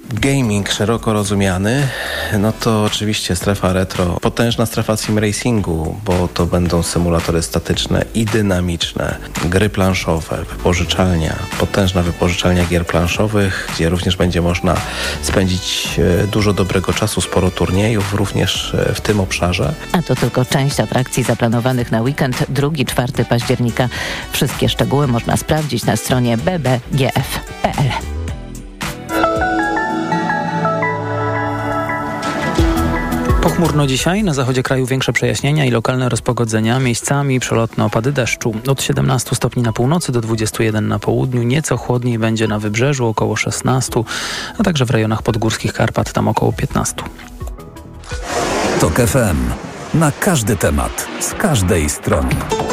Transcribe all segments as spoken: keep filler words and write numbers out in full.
Gaming szeroko rozumiany, no to oczywiście strefa retro, potężna strefa sim racingu, bo to będą symulatory statyczne i dynamiczne, gry planszowe, wypożyczalnia, potężna wypożyczalnia gier planszowych, gdzie również będzie można spędzić dużo dobrego czasu, sporo turniejów, również w tym obszarze. A to tylko część atrakcji zaplanowanych na weekend drugiego do czwartego października. Wszystkie szczegóły można sprawdzić na stronie b b g f kropka p l. Pochmurno dzisiaj, na zachodzie kraju większe przejaśnienia i lokalne rozpogodzenia, miejscami przelotne opady deszczu. Od siedemnastu stopni na północy do dwudziestu jeden na południu, nieco chłodniej będzie na wybrzeżu, około szesnastu, a także w rejonach podgórskich Karpat, tam około piętnastu. Tok F M. Na każdy temat, z każdej strony.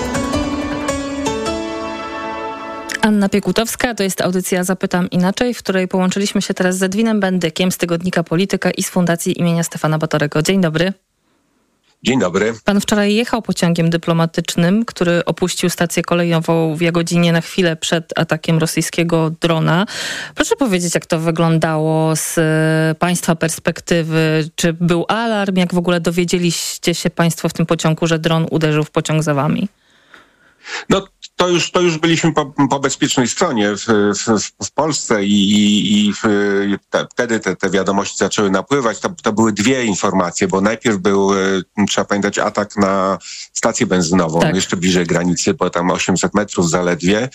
Anna Piekutowska, to jest audycja Zapytam Inaczej, w której połączyliśmy się teraz z Edwinem Bendykiem z tygodnika Polityka i z Fundacji imienia Stefana Batorego. Dzień dobry. Dzień dobry. Pan wczoraj jechał pociągiem dyplomatycznym, który opuścił stację kolejową w Jagodzinie na chwilę przed atakiem rosyjskiego drona. Proszę powiedzieć, jak to wyglądało z państwa perspektywy? Czy był alarm? Jak w ogóle dowiedzieliście się państwo w tym pociągu, że dron uderzył w pociąg za wami? No to już, to już byliśmy po, po bezpiecznej stronie w, w, w Polsce i, i, i te, wtedy te, te wiadomości zaczęły napływać. To, to były dwie informacje, bo najpierw był, trzeba pamiętać, atak na stację benzynową, tak. Jeszcze bliżej granicy, bo tam osiemset metrów zaledwie.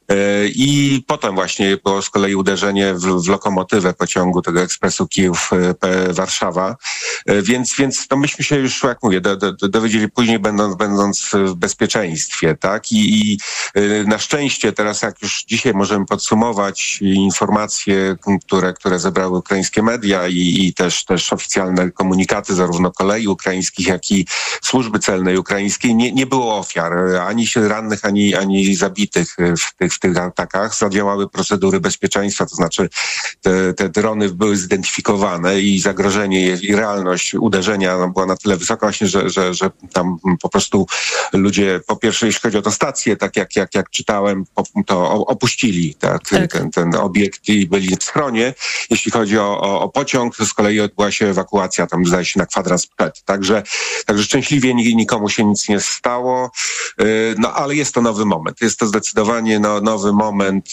I potem właśnie było z kolei uderzenie w, w lokomotywę pociągu tego ekspresu Kijów-Warszawa. Więc, więc to myśmy się już, jak mówię, do, do, dowiedzieli później, będąc, będąc w bezpieczeństwie, tak? I, i na szczęście teraz, jak już dzisiaj możemy podsumować informacje, które, które zebrały ukraińskie media i, i też, też oficjalne komunikaty zarówno kolei ukraińskich, jak i służby celnej ukraińskiej, nie, nie było ofiar, ani rannych, ani, ani zabitych w tych w tych atakach. Zadziałały procedury bezpieczeństwa, to znaczy te, te drony były zidentyfikowane i zagrożenie i realność uderzenia no, była na tyle wysoka właśnie, że, że, że tam po prostu ludzie, po pierwsze jeśli chodzi o tę stację, tak jak, jak, jak czytałem, to opuścili tak, tak. Ten, ten obiekt i byli w schronie. Jeśli chodzi o, o, o pociąg, to z kolei odbyła się ewakuacja, tam zdaje się na kwadrans przed. Także, także szczęśliwie nikomu się nic nie stało. No ale jest to nowy moment. Jest to zdecydowanie no, nowy moment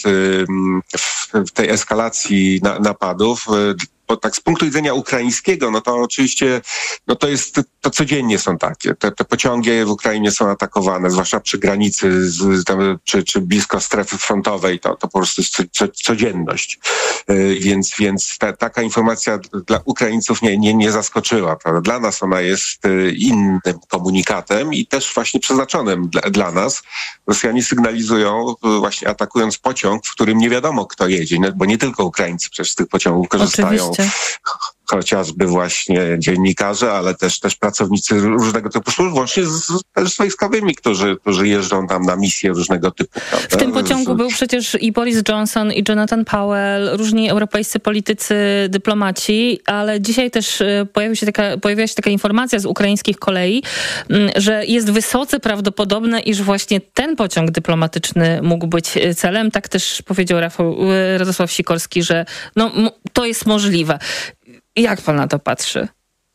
w tej eskalacji napadów. Bo tak z punktu widzenia ukraińskiego, no to oczywiście, no to jest, to codziennie są takie. Te, te pociągi w Ukrainie są atakowane, zwłaszcza przy granicy, z, tam, czy, czy blisko strefy frontowej, to, to po prostu jest co, co, codzienność. Yy, więc więc ta, taka informacja dla Ukraińców nie, nie, nie zaskoczyła, prawda? Dla nas ona jest yy, innym komunikatem i też właśnie przeznaczonym dla, dla nas. Rosjanie sygnalizują, yy, właśnie atakując pociąg, w którym nie wiadomo kto jedzie, bo nie tylko Ukraińcy przecież z tych pociągów korzystają. Oczywiście. Chociażby właśnie dziennikarze, ale też też pracownicy różnego typu służb, łącznie z, też z wojskowymi, którzy, którzy jeżdżą tam na misje różnego typu. Prawda? W tym pociągu był przecież i Boris Johnson, i Jonathan Powell, różni europejscy politycy, dyplomaci, ale dzisiaj też pojawiła się taka, pojawiła się taka informacja z ukraińskich kolei, że jest wysoce prawdopodobne, iż właśnie ten pociąg dyplomatyczny mógł być celem. Tak też powiedział Rafał, Radosław Sikorski, że no, to jest możliwe. Jak pan na to patrzy?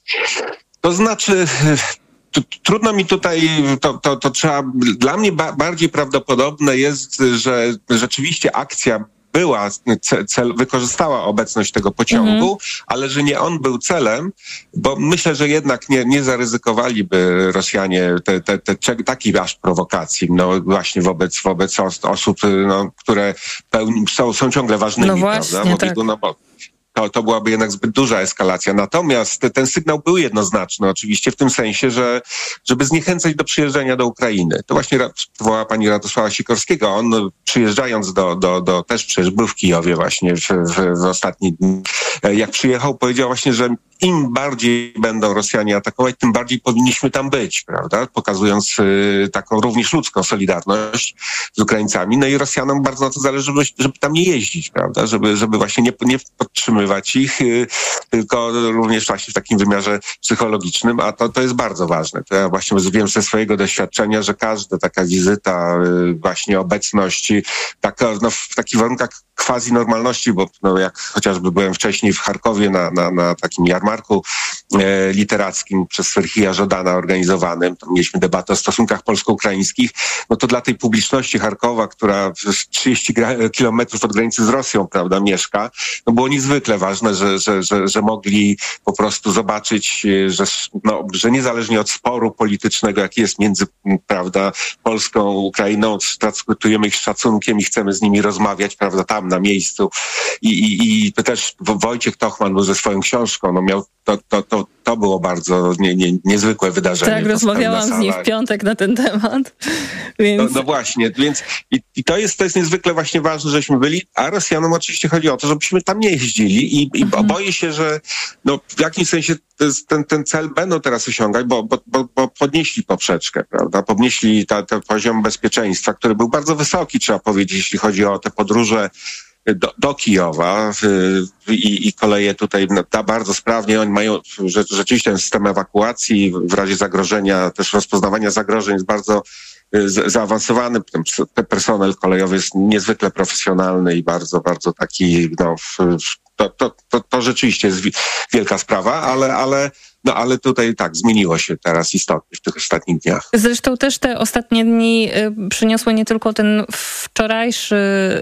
To znaczy, t- trudno mi tutaj, to, to, to trzeba, dla mnie ba- bardziej prawdopodobne jest, że rzeczywiście akcja była, cel, wykorzystała obecność tego pociągu, mm-hmm. ale że nie on był celem, bo myślę, że jednak nie, nie zaryzykowaliby Rosjanie te, te, te, te, takiej aż prowokacji, no właśnie wobec, wobec os- osób, no, które pełni, są, są ciągle ważnymi, no właśnie, prawda? Tak. No, bo, To, to byłaby jednak zbyt duża eskalacja. Natomiast ten sygnał był jednoznaczny oczywiście w tym sensie, że żeby zniechęcać do przyjeżdżania do Ukrainy. To właśnie przywołała pani Radosława Sikorskiego. On przyjeżdżając do, do, do też przecież był w Kijowie właśnie w, w, w ostatni dni. Jak przyjechał, powiedział właśnie, że im bardziej będą Rosjanie atakować, tym bardziej powinniśmy tam być, prawda? Pokazując y, taką również ludzką solidarność z Ukraińcami. No i Rosjanom bardzo na to zależy, żeby, żeby tam nie jeździć, prawda? Żeby, żeby właśnie nie, nie podtrzymywać ich, y, tylko również właśnie w takim wymiarze psychologicznym, a to, to jest bardzo ważne. To ja właśnie wiem ze swojego doświadczenia, że każda taka wizyta, y, właśnie obecność, taka, no, w takich warunkach quasi normalności, bo no, jak chociażby byłem wcześniej w Charkowie na, na, na takim jarmarku e, literackim przez Serhija Żodana organizowanym, tam mieliśmy debatę o stosunkach polsko-ukraińskich, no to dla tej publiczności Charkowa, która trzydzieści kilometrów od granicy z Rosją, prawda, mieszka, no było niezwykle ważne, że, że, że, że mogli po prostu zobaczyć, że, no, że niezależnie od sporu politycznego, jaki jest między, prawda, Polską, Ukrainą, traktujemy ich z szacunkiem i chcemy z nimi rozmawiać, prawda, tam na miejscu. I, i, i też Wojciech Tochman był ze swoją książką, no miał, to, to, to, to było bardzo nie, nie, niezwykłe wydarzenie. Tak, rozmawiałam z nim w piątek na ten temat. Więc... No, no właśnie, więc i, i to jest to jest niezwykle właśnie ważne, żeśmy byli, a Rosjanom oczywiście chodzi o to, żebyśmy tam nie jeździli i, i mhm. boję się, że no, w jakimś sensie ten, ten cel będą teraz osiągać, bo, bo, bo, bo podnieśli poprzeczkę, prawda? Podnieśli ta, ten poziom bezpieczeństwa, który był bardzo wysoki, trzeba powiedzieć, jeśli chodzi o te podróże do, do Kijowa y, i, i koleje tutaj no, bardzo sprawnie. Oni mają że, rzeczywiście ten system ewakuacji w razie zagrożenia, też rozpoznawania zagrożeń jest bardzo y, z, zaawansowany. Ten, ten personel kolejowy jest niezwykle profesjonalny i bardzo, bardzo taki, no, w, to, to, to, to rzeczywiście jest wielka sprawa, ale, ale No ale tutaj tak, zmieniło się teraz istotnie w tych ostatnich dniach. Zresztą też te ostatnie dni y, przyniosły nie tylko ten wczorajszy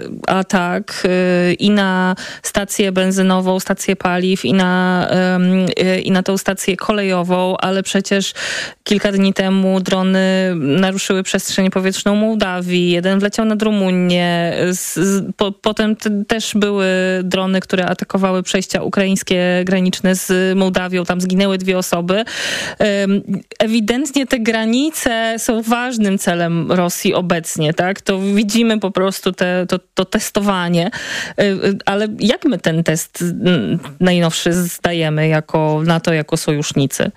atak y, i na stację benzynową, stację paliw i na, y, i na tą stację kolejową, ale przecież kilka dni temu drony naruszyły przestrzeń powietrzną Mołdawii, jeden wleciał nad Rumunię, z, z, po, potem t, też były drony, które atakowały przejścia ukraińskie graniczne z Mołdawią, tam zginęły dwie osoby. Ewidentnie te granice są ważnym celem Rosji obecnie, tak? To widzimy po prostu te, to, to testowanie. Ale jak my ten test najnowszy zdajemy jako NATO, jako sojusznicy?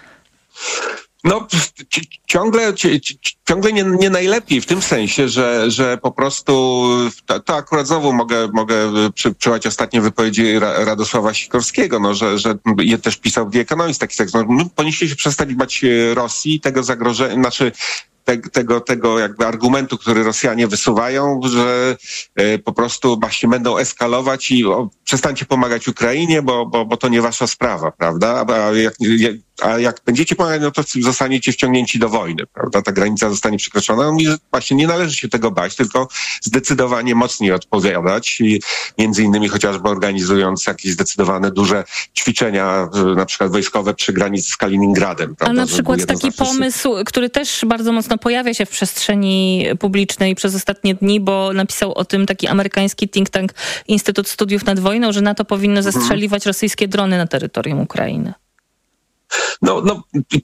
No, ciągle, ciągle nie, nie najlepiej w tym sensie, że, że po prostu, to, to akurat znowu mogę, mogę przy, przywołać ostatnie wypowiedzi Radosława Sikorskiego, no, że, że je też pisał w The Economist taki tekst, no, powinniście się przestać bać Rosji, tego zagrożenia, znaczy tego, tego jakby argumentu, który Rosjanie wysuwają, że y, po prostu właśnie będą eskalować i o, przestańcie pomagać Ukrainie, bo, bo, bo to nie wasza sprawa, prawda? A jak, a jak będziecie pomagać, no to zostaniecie wciągnięci do wojny, prawda? Ta granica zostanie przekroczona. No i właśnie nie należy się tego bać, tylko zdecydowanie mocniej odpowiadać, i między innymi chociażby organizując jakieś zdecydowane duże ćwiczenia, na przykład wojskowe przy granicy z Kaliningradem. Prawda? A na przykład taki pomysł, który też bardzo mocno pojawia się w przestrzeni publicznej przez ostatnie dni, bo napisał o tym taki amerykański think tank Instytut Studiów nad Wojną, że NATO powinno zestrzeliwać mhm. rosyjskie drony na terytorium Ukrainy. No, no,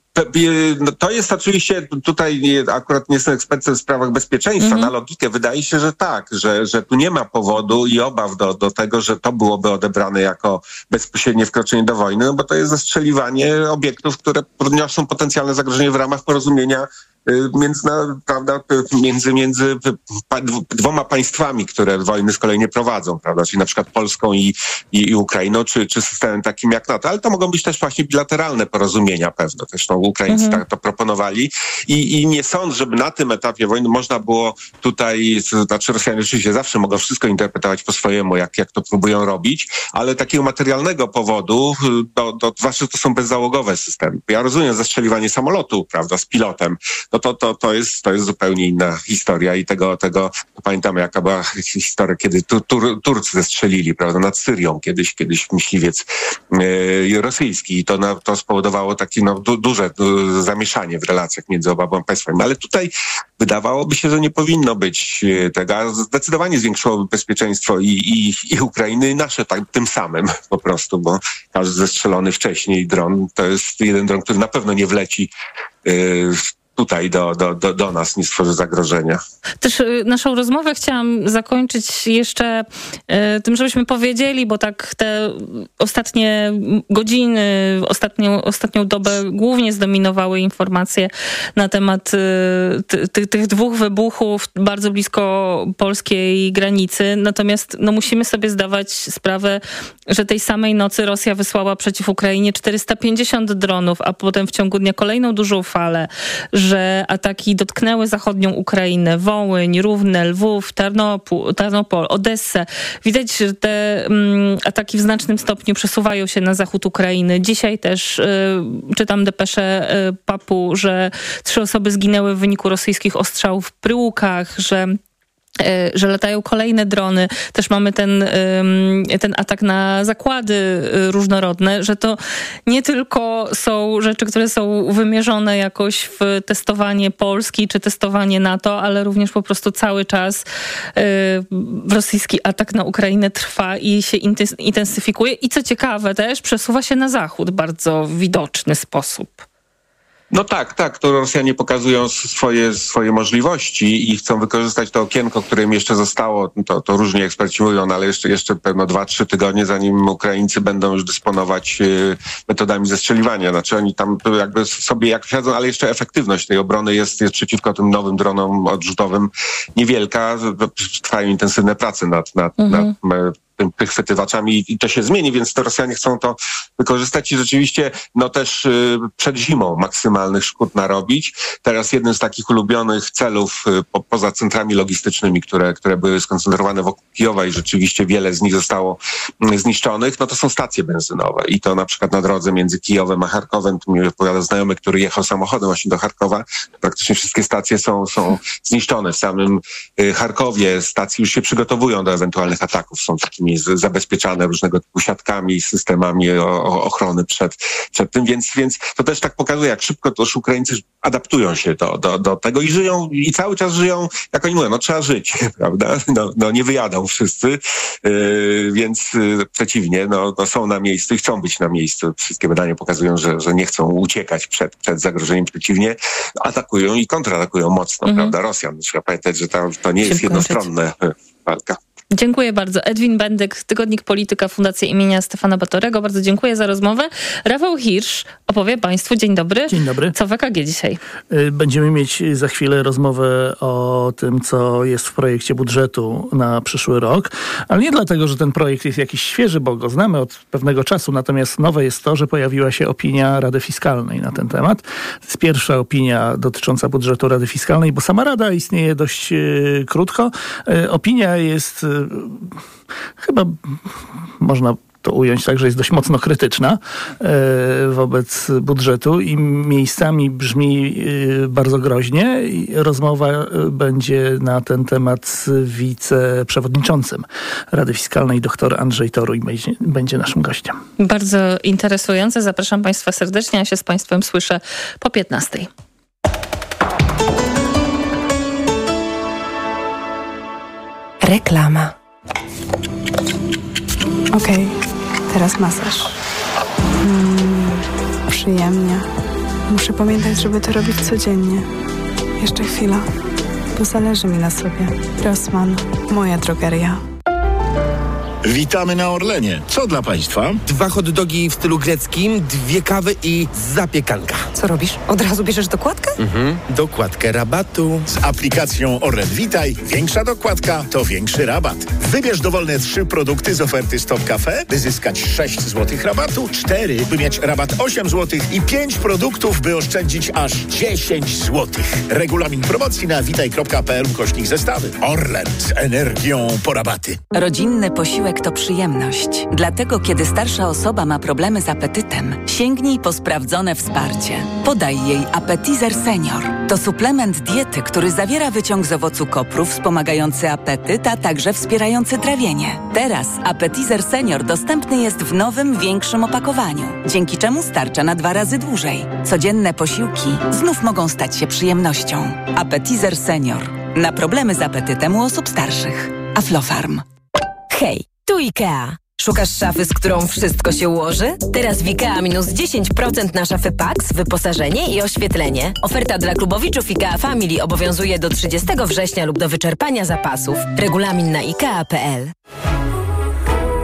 to jest oczywiście, tutaj akurat nie jestem ekspertem w sprawach bezpieczeństwa, mm-hmm. na logikę wydaje się, że tak, że, że tu nie ma powodu i obaw do, do tego, że to byłoby odebrane jako bezpośrednie wkroczenie do wojny, no bo to jest zestrzeliwanie obiektów, które niosą potencjalne zagrożenie w ramach porozumienia między, prawda, między, między dwoma państwami, które wojny z kolei nie prowadzą, prawda, czyli na przykład Polską i, i, i Ukrainą, czy, czy systemem takim jak NATO, ale to mogą być też właśnie bilateralne porozumienia pewne, zresztą Ukraińcy mhm. tak to proponowali i, i nie sądzę, żeby na tym etapie wojny można było tutaj, to znaczy Rosjanie oczywiście zawsze mogą wszystko interpretować po swojemu, jak, jak to próbują robić, ale takiego materialnego powodu, do, do, zwłaszcza to są bezzałogowe systemy. Ja rozumiem zestrzeliwanie samolotu, prawda, z pilotem, no to, to, to, jest, to jest zupełnie inna historia i tego, tego pamiętamy, jaka była historia, kiedy tu, tur, Turcy zestrzelili, prawda, nad Syrią kiedyś, kiedyś myśliwiec yy, rosyjski i to, na, to spowodowało takie no, du, duże du, zamieszanie w relacjach między oboma państwami. Ale tutaj wydawałoby się, że nie powinno być tego, a zdecydowanie zwiększyłoby bezpieczeństwo i, i, i Ukrainy i nasze tak, tym samym po prostu, bo każdy zestrzelony wcześniej dron to jest jeden dron, który na pewno nie wleci yy, tutaj do, do, do, do nas, nie stworzy zagrożenia. Też y, naszą rozmowę chciałam zakończyć jeszcze y, tym, żebyśmy powiedzieli, bo tak te ostatnie godziny, ostatnią, ostatnią dobę głównie zdominowały informacje na temat y, ty, ty, tych dwóch wybuchów bardzo blisko polskiej granicy. Natomiast no, musimy sobie zdawać sprawę, że tej samej nocy Rosja wysłała przeciw Ukrainie czterysta pięćdziesiąt dronów, a potem w ciągu dnia kolejną dużą falę, że ataki dotknęły zachodnią Ukrainę, Wołyń, Równę, Lwów, Tarnopół, Tarnopol, Odessę. Widać, że te um, ataki w znacznym stopniu przesuwają się na zachód Ukrainy. Dzisiaj też y, czytam depeszę y, papu, że trzy osoby zginęły w wyniku rosyjskich ostrzałów w Pryłukach, że że latają kolejne drony. Też mamy ten, ten atak na zakłady różnorodne, że to nie tylko są rzeczy, które są wymierzone jakoś w testowanie Polski czy testowanie NATO, ale również po prostu cały czas rosyjski atak na Ukrainę trwa i się intensyfikuje. I co ciekawe też, przesuwa się na zachód w bardzo widoczny sposób. No tak, tak, to Rosjanie pokazują swoje, swoje możliwości i chcą wykorzystać to okienko, które im jeszcze zostało, to, to różni eksperci mówią, no ale jeszcze, jeszcze pewno dwa, trzy tygodnie, zanim Ukraińcy będą już dysponować y, metodami zestrzeliwania. Znaczy oni tam jakby sobie jak siedzą, ale jeszcze efektywność tej obrony jest, jest przeciwko tym nowym dronom odrzutowym niewielka. Trwają intensywne prace nad, nad, mhm. nad tym chwytywaczami i to się zmieni, więc to Rosjanie chcą to wykorzystać i rzeczywiście no też y, przed zimą maksymalnych szkód narobić. Teraz jednym z takich ulubionych celów y, po, poza centrami logistycznymi, które, które były skoncentrowane wokół Kijowa i rzeczywiście wiele z nich zostało y, zniszczonych, no to są stacje benzynowe i to na przykład na drodze między Kijowem a Charkowem, tu mi opowiada znajomy, który jechał samochodem właśnie do Charkowa, praktycznie wszystkie stacje są, są zniszczone. W samym y, Charkowie stacje już się przygotowują do ewentualnych ataków, są takimi zabezpieczane różnego typu siatkami, systemami o, o ochrony przed, przed tym, więc, więc to też tak pokazuje, jak szybko też Ukraińcy adaptują się do, do, do tego i żyją, i cały czas żyją, jak oni mówią, no trzeba żyć, prawda? No, no nie wyjadą wszyscy, yy, więc yy, przeciwnie, no, no są na miejscu i chcą być na miejscu. Wszystkie badania pokazują, że, że nie chcą uciekać przed, przed zagrożeniem, przeciwnie, atakują i kontratakują mocno, mhm. prawda? Rosjan. Trzeba pamiętać, że to, to nie jest jednostronna walka. Dziękuję bardzo. Edwin Bendyk, Tygodnik Polityka, Fundacja imienia Stefana Batorego. Bardzo dziękuję za rozmowę. Rafał Hirsch opowie Państwu, dzień dobry. Dzień dobry. Co w E K G dzisiaj? Będziemy mieć za chwilę rozmowę o tym, co jest w projekcie budżetu na przyszły rok, ale nie dlatego, że ten projekt jest jakiś świeży, bo go znamy od pewnego czasu, natomiast nowe jest to, że pojawiła się opinia Rady Fiskalnej na ten temat. To jest pierwsza opinia dotycząca budżetu Rady Fiskalnej, bo sama Rada istnieje dość yy, krótko. Yy, opinia jest yy, chyba można to ująć tak, że jest dość mocno krytyczna e, wobec budżetu i miejscami brzmi e, bardzo groźnie. I rozmowa będzie na ten temat z wiceprzewodniczącym Rady Fiskalnej, dr Andrzej Toruj, będzie, będzie naszym gościem. Bardzo interesujące. Zapraszam Państwa serdecznie. Ja się z Państwem słyszę po piętnastej. Reklama. Okej, okay, teraz masaż. Mm, przyjemnie. Muszę pamiętać, żeby to robić codziennie. Jeszcze chwila, bo zależy mi na sobie. Rossmann, moja drogeria. Witamy na Orlenie. Co dla Państwa? Dwa hot dogi w stylu greckim, dwie kawy i zapiekanka. Co robisz? Od razu bierzesz dokładkę? Mhm. Dokładkę rabatu. Z aplikacją Orlen Witaj większa dokładka to większy rabat. Wybierz dowolne trzy produkty z oferty Stop Cafe, by zyskać sześć złotych rabatu, cztery, by mieć rabat osiem złotych i pięć produktów, by oszczędzić aż dziesięć złotych. Regulamin promocji na witaj kropka p l ukośnik zestawy. Orlen z energią po rabaty. Rodzinny posiłek to przyjemność. Dlatego, kiedy starsza osoba ma problemy z apetytem, sięgnij po sprawdzone wsparcie. Podaj jej Appetizer Senior. To suplement diety, który zawiera wyciąg z owocu kopru wspomagający apetyt, a także wspierający trawienie. Teraz Appetizer Senior dostępny jest w nowym, większym opakowaniu, dzięki czemu starcza na dwa razy dłużej. Codzienne posiłki znów mogą stać się przyjemnością. Appetizer Senior. Na problemy z apetytem u osób starszych. Aflofarm. Hej, tu IKEA. Szukasz szafy, z którą wszystko się ułoży? Teraz w IKEA minus dziesięć procent na szafy Pax, wyposażenie i oświetlenie. Oferta dla klubowiczów IKEA Family obowiązuje do trzydziestego września lub do wyczerpania zapasów. Regulamin na ikea kropka p l.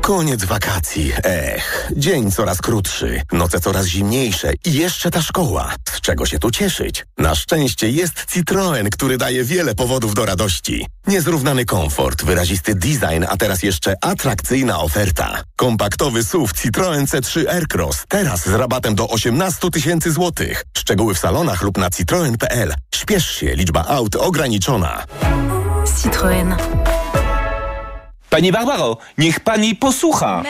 Koniec wakacji. Ech, dzień coraz krótszy, noce coraz zimniejsze i jeszcze ta szkoła. Z czego się tu cieszyć? Na szczęście jest Citroen, który daje wiele powodów do radości. Niezrównany komfort, wyrazisty design, a teraz jeszcze atrakcyjna oferta. Kompaktowy S U V Citroen C trzy Aircross. Teraz z rabatem do osiemnaście tysięcy złotych. Szczegóły w salonach lub na citroen kropka p l. Śpiesz się, liczba aut ograniczona. Citroen. Pani Barbaro, niech pani posłucha.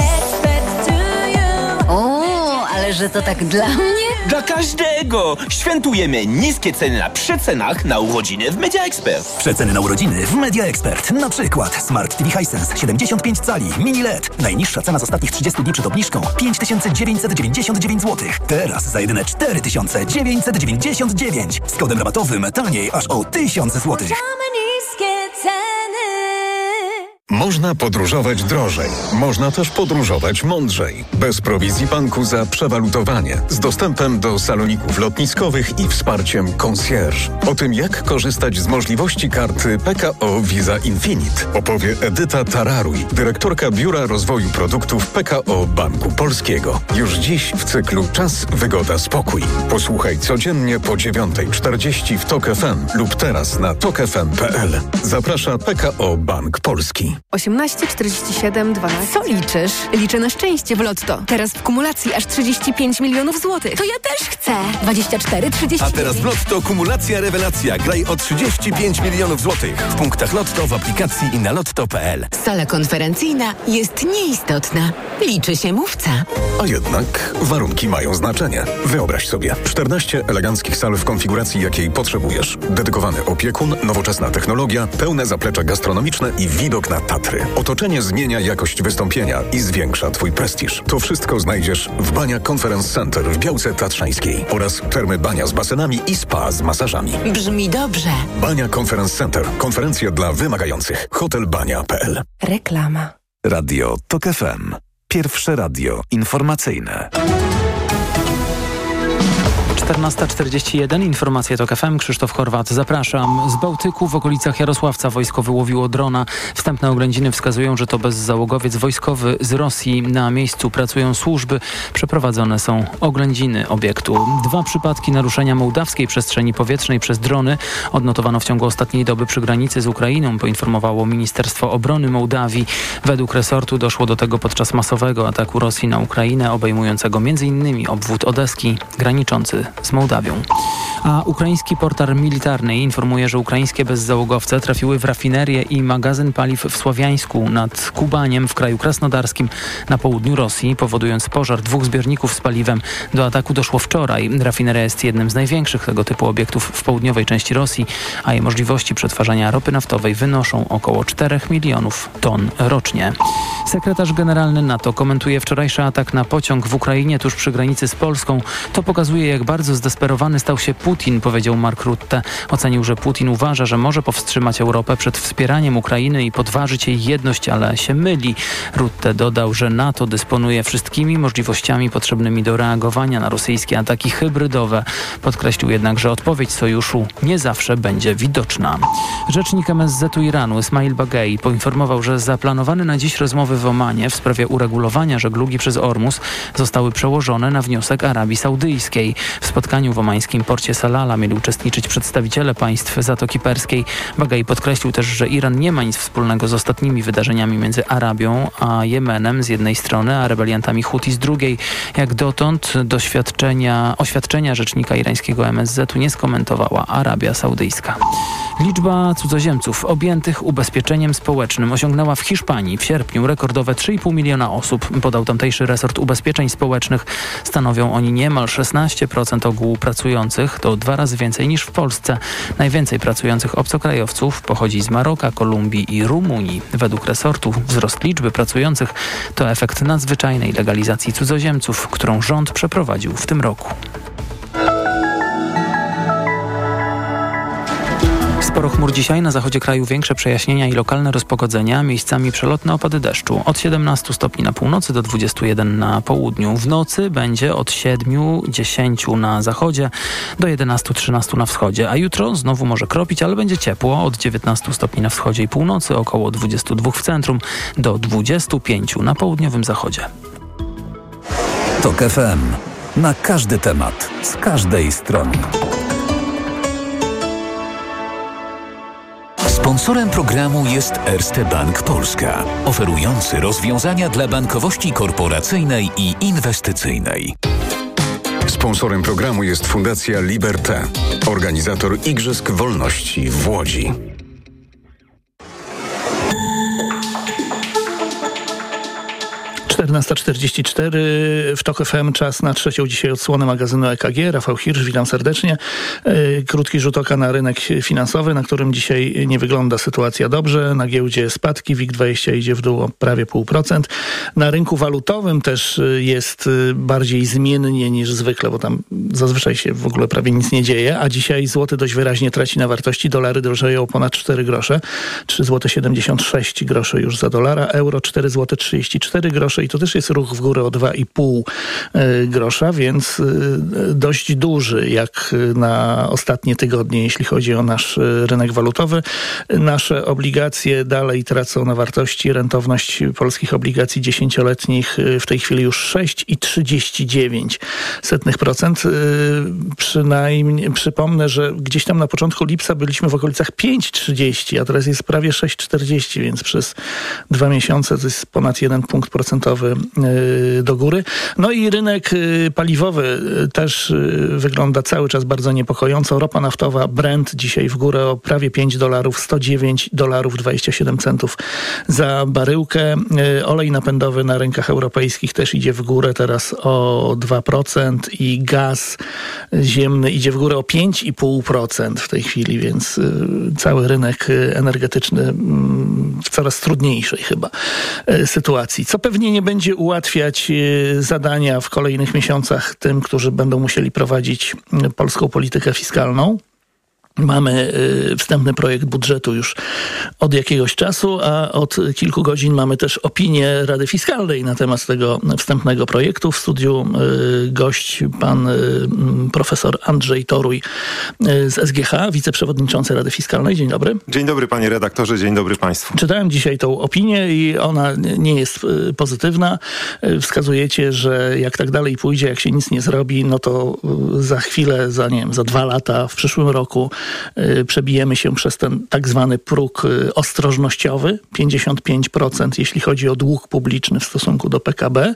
O, ale że to tak dla mnie? Dla każdego! Świętujemy niskie ceny na przecenach na urodziny w Media Expert. Przeceny na urodziny w Media Expert. Na przykład Smart T V Hisense siedemdziesiąt pięć cali, mini L E D. Najniższa cena z ostatnich trzydziestu dni przed obniżką pięć tysięcy dziewięćset dziewięćdziesiąt dziewięć złotych. Teraz za jedyne cztery tysiące dziewięćset dziewięćdziesiąt dziewięć. Z kodem rabatowym taniej aż o tysiąc złotych. Można podróżować drożej. Można też podróżować mądrzej. Bez prowizji banku za przewalutowanie. Z dostępem do saloników lotniskowych i wsparciem concierge. O tym, jak korzystać z możliwości karty P K O Visa Infinite, opowie Edyta Tararuj, dyrektorka Biura Rozwoju Produktów P K O Banku Polskiego. Już dziś w cyklu Czas, Wygoda, Spokój. Posłuchaj codziennie po dziewiątej czterdzieści w TOK F M lub teraz na tok f m kropka p l. Zaprasza P K O Bank Polski. osiemnaście czterdzieści siedem dwanaście. Co liczysz? Liczę na szczęście w Lotto. Teraz w kumulacji aż trzydzieści pięć milionów złotych. To ja też chcę. dwadzieścia cztery trzydzieści. A teraz w Lotto kumulacja rewelacja. Graj o trzydzieści pięć milionów złotych. W punktach Lotto, w aplikacji i na lotto kropka p l. Sala konferencyjna jest nieistotna. Liczy się mówca. A jednak warunki mają znaczenie. Wyobraź sobie czternaście eleganckich sal w konfiguracji, jakiej potrzebujesz. Dedykowany opiekun, nowoczesna technologia, pełne zaplecze gastronomiczne i widok na Tatry. Otoczenie zmienia jakość wystąpienia i zwiększa Twój prestiż. To wszystko znajdziesz w Bania Conference Center w Białce Tatrzańskiej oraz Termy Bania z basenami i spa z masażami. Brzmi dobrze. Bania Conference Center. Konferencje dla wymagających. hotel bania kropka p l. Reklama. Radio TOK F M. Pierwsze radio informacyjne. czternasta czterdzieści jeden, informacje TOK F M, Krzysztof Horwat, zapraszam. Z Bałtyku w okolicach Jarosławca wojsko wyłowiło drona. Wstępne oględziny wskazują, że to bezzałogowiec wojskowy z Rosji. Na miejscu pracują służby. Przeprowadzone są oględziny obiektu. Dwa przypadki naruszenia mołdawskiej przestrzeni powietrznej przez drony odnotowano w ciągu ostatniej doby przy granicy z Ukrainą, poinformowało Ministerstwo Obrony Mołdawii. Według resortu doszło do tego podczas masowego ataku Rosji na Ukrainę, obejmującego między innymi obwód odeski graniczący z Mołdawią. A ukraiński portal militarny informuje, że ukraińskie bezzałogowce trafiły w rafinerię i magazyn paliw w Sławiańsku nad Kubaniem w kraju krasnodarskim na południu Rosji, powodując pożar dwóch zbiorników z paliwem. Do ataku doszło wczoraj. Rafineria jest jednym z największych tego typu obiektów w południowej części Rosji, a jej możliwości przetwarzania ropy naftowej wynoszą około czterech milionów ton rocznie. Sekretarz generalny NATO komentuje wczorajszy atak na pociąg w Ukrainie tuż przy granicy z Polską. To pokazuje, jak bardzo zdesperowany stał się Putin, powiedział Mark Rutte. Ocenił, że Putin uważa, że może powstrzymać Europę przed wspieraniem Ukrainy i podważyć jej jedność, ale się myli. Rutte dodał, że NATO dysponuje wszystkimi możliwościami potrzebnymi do reagowania na rosyjskie ataki hybrydowe. Podkreślił jednak, że odpowiedź sojuszu nie zawsze będzie widoczna. Rzecznik M S Z u Iranu Ismail Bagei poinformował, że zaplanowane na dziś rozmowy w Omanie w sprawie uregulowania żeglugi przez Ormus zostały przełożone na wniosek Arabii Saudyjskiej. W spotkaniu w omańskim porcie Salala mieli uczestniczyć przedstawiciele państw Zatoki Perskiej. Bagei podkreślił też, że Iran nie ma nic wspólnego z ostatnimi wydarzeniami między Arabią a Jemenem z jednej strony, a rebeliantami Huti z drugiej. Jak dotąd doświadczenia, oświadczenia rzecznika irańskiego M S Z u nie skomentowała Arabia Saudyjska. Liczba cudzoziemców objętych ubezpieczeniem społecznym osiągnęła w Hiszpanii w sierpniu rekordowe trzy i pół miliona osób, podał tamtejszy resort ubezpieczeń społecznych. Stanowią oni niemal szesnaście procent ogółu pracujących, to dwa razy więcej niż w Polsce. Najwięcej pracujących obcokrajowców pochodzi z Maroka, Kolumbii i Rumunii. Według resortu wzrost liczby pracujących to efekt nadzwyczajnej legalizacji cudzoziemców, którą rząd przeprowadził w tym roku. Sporo chmur dzisiaj, na zachodzie kraju większe przejaśnienia i lokalne rozpogodzenia, miejscami przelotne opady deszczu. Od siedemnastu stopni na północy do dwudziestu jeden na południu. W nocy będzie od siedmiu do dziesięciu na zachodzie do jedenastu do trzynastu na wschodzie. A jutro znowu może kropić, ale będzie ciepło. Od dziewiętnastu stopni na wschodzie i północy, około dwudziestu dwóch w centrum do dwudziestu pięciu na południowym zachodzie. Tok F M. Na każdy temat, z każdej strony. Sponsorem programu jest Erste Bank Polska, oferujący rozwiązania dla bankowości korporacyjnej i inwestycyjnej. Sponsorem programu jest Fundacja Liberté, organizator Igrzysk Wolności w Łodzi. czternasta czterdzieści cztery w Tok F M, czas na trzecią dzisiaj odsłonę magazynu E K G. Rafał Hirsch, witam serdecznie. Krótki rzut oka na rynek finansowy, na którym dzisiaj nie wygląda sytuacja dobrze. Na giełdzie spadki, WIG dwadzieścia idzie w dół o prawie pół procent. Na rynku walutowym też jest bardziej zmiennie niż zwykle, bo tam zazwyczaj się w ogóle prawie nic nie dzieje, a dzisiaj złoty dość wyraźnie traci na wartości. Dolary drożeją o ponad cztery grosze, trzy złote siedemdziesiąt sześć groszy już za dolara, euro cztery złote trzydzieści cztery grosze i to też jest ruch w górę o dwa i pół grosza, więc dość duży jak na ostatnie tygodnie, jeśli chodzi o nasz rynek walutowy. Nasze obligacje dalej tracą na wartości. Rentowność polskich obligacji dziesięcioletnich w tej chwili już sześć i trzydzieści dziewięć procent. Przynajmniej przypomnę, że gdzieś tam na początku lipca byliśmy w okolicach pięć trzydzieści, a teraz jest prawie sześć czterdzieści, więc przez dwa miesiące to jest ponad jeden punkt procentowy do góry. No i rynek paliwowy też wygląda cały czas bardzo niepokojąco. Ropa naftowa Brent dzisiaj w górę o prawie pięć dolarów, sto dziewięć dolarów dwadzieścia siedem centów za baryłkę. Olej napędowy na rynkach europejskich też idzie w górę teraz o dwa procent i gaz ziemny idzie w górę o pięć i pół procent w tej chwili, więc cały rynek energetyczny w coraz trudniejszej chyba sytuacji, co pewnie nie będzie ułatwiać zadania w kolejnych miesiącach tym, którzy będą musieli prowadzić polską politykę fiskalną. Mamy wstępny projekt budżetu już od jakiegoś czasu, a od kilku godzin mamy też opinię Rady Fiskalnej na temat tego wstępnego projektu. W studiu gość pan profesor Andrzej Toruj z S G H, wiceprzewodniczący Rady Fiskalnej. Dzień dobry. Dzień dobry panie redaktorze, dzień dobry państwu. Czytałem dzisiaj tą opinię i ona nie jest pozytywna. Wskazujecie, że jak tak dalej pójdzie, jak się nic nie zrobi, no to za chwilę, za nie wiem, za dwa lata, w przyszłym roku przebijemy się przez ten tak zwany próg ostrożnościowy, pięćdziesiąt pięć procent, jeśli chodzi o dług publiczny w stosunku do P K B.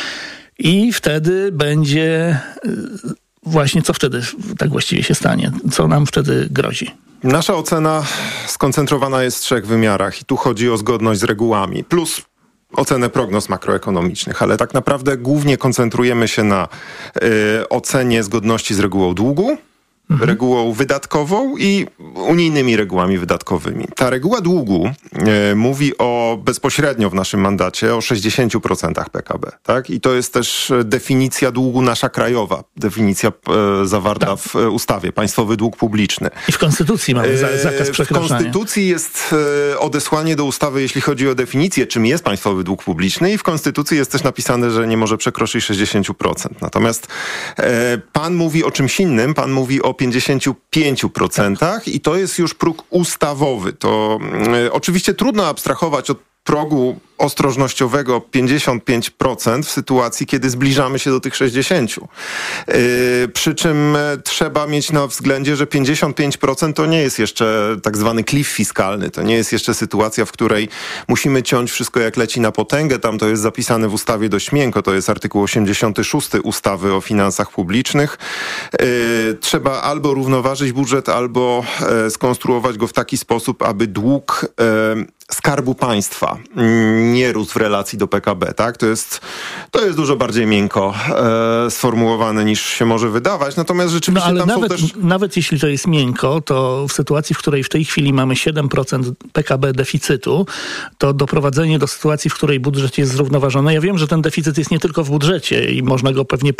I wtedy będzie właśnie, co wtedy tak właściwie się stanie? Co nam wtedy grozi? Nasza ocena skoncentrowana jest w trzech wymiarach i tu chodzi o zgodność z regułami, plus ocenę prognoz makroekonomicznych, ale tak naprawdę głównie koncentrujemy się na y, ocenie zgodności z regułą długu, regułą wydatkową i unijnymi regułami wydatkowymi. Ta reguła długu e, mówi o bezpośrednio w naszym mandacie o sześćdziesiąt procent P K B. Tak? I to jest też definicja długu nasza krajowa. Definicja e, zawarta tak. w ustawie. Państwowy dług publiczny. I w Konstytucji mamy za, zakaz przekroczenia. W Konstytucji jest e, odesłanie do ustawy, jeśli chodzi o definicję, czym jest państwowy dług publiczny i w Konstytucji jest też napisane, że nie może przekroczyć sześćdziesiąt procent. Natomiast e, pan mówi o czymś innym. Pan mówi o pięćdziesiąt pięć procent tak. i to jest już próg ustawowy. To y, oczywiście trudno abstrahować od progu ostrożnościowego pięćdziesiąt pięć procent w sytuacji, kiedy zbliżamy się do tych sześćdziesięciu. Yy, przy czym trzeba mieć na względzie, że pięćdziesiąt pięć procent to nie jest jeszcze tak zwany klif fiskalny. To nie jest jeszcze sytuacja, w której musimy ciąć wszystko jak leci na potęgę. Tam to jest zapisane w ustawie dość miękko. To jest artykuł osiemdziesiąty szósty ustawy o finansach publicznych. Yy, trzeba albo równoważyć budżet, albo e, skonstruować go w taki sposób, aby dług e, Skarbu Państwa nie rósł w relacji do P K B, tak? To jest, to jest dużo bardziej miękko e, sformułowane niż się może wydawać, natomiast rzeczywiście no, ale tam nawet, są też... nawet jeśli to jest miękko, to w sytuacji, w której w tej chwili mamy siedem procent P K B deficytu, to doprowadzenie do sytuacji, w której budżet jest zrównoważony. Ja wiem, że ten deficyt jest nie tylko w budżecie i można go pewnie po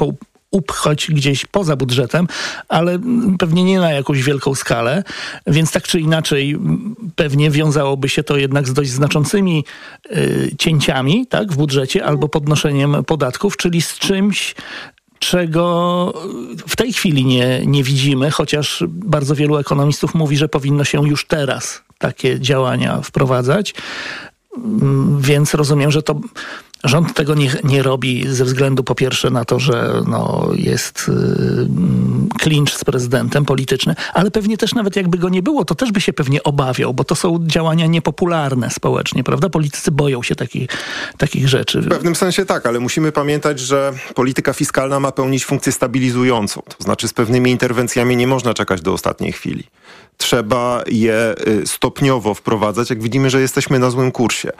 upchać gdzieś poza budżetem, ale pewnie nie na jakąś wielką skalę, więc tak czy inaczej pewnie wiązałoby się to jednak z dość znaczącymi y, cięciami, tak, w budżecie albo podnoszeniem podatków, czyli z czymś, czego w tej chwili nie, nie widzimy, chociaż bardzo wielu ekonomistów mówi, że powinno się już teraz takie działania wprowadzać, więc rozumiem, że to rząd tego nie, nie robi ze względu po pierwsze na to, że no, jest y, klincz z prezydentem polityczny, ale pewnie też nawet jakby go nie było, to też by się pewnie obawiał, bo to są działania niepopularne społecznie, prawda? Politycy boją się takich, takich rzeczy. W pewnym sensie tak, ale musimy pamiętać, że polityka fiskalna ma pełnić funkcję stabilizującą. To znaczy z pewnymi interwencjami nie można czekać do ostatniej chwili. Trzeba je stopniowo wprowadzać, jak widzimy, że jesteśmy na złym kursie.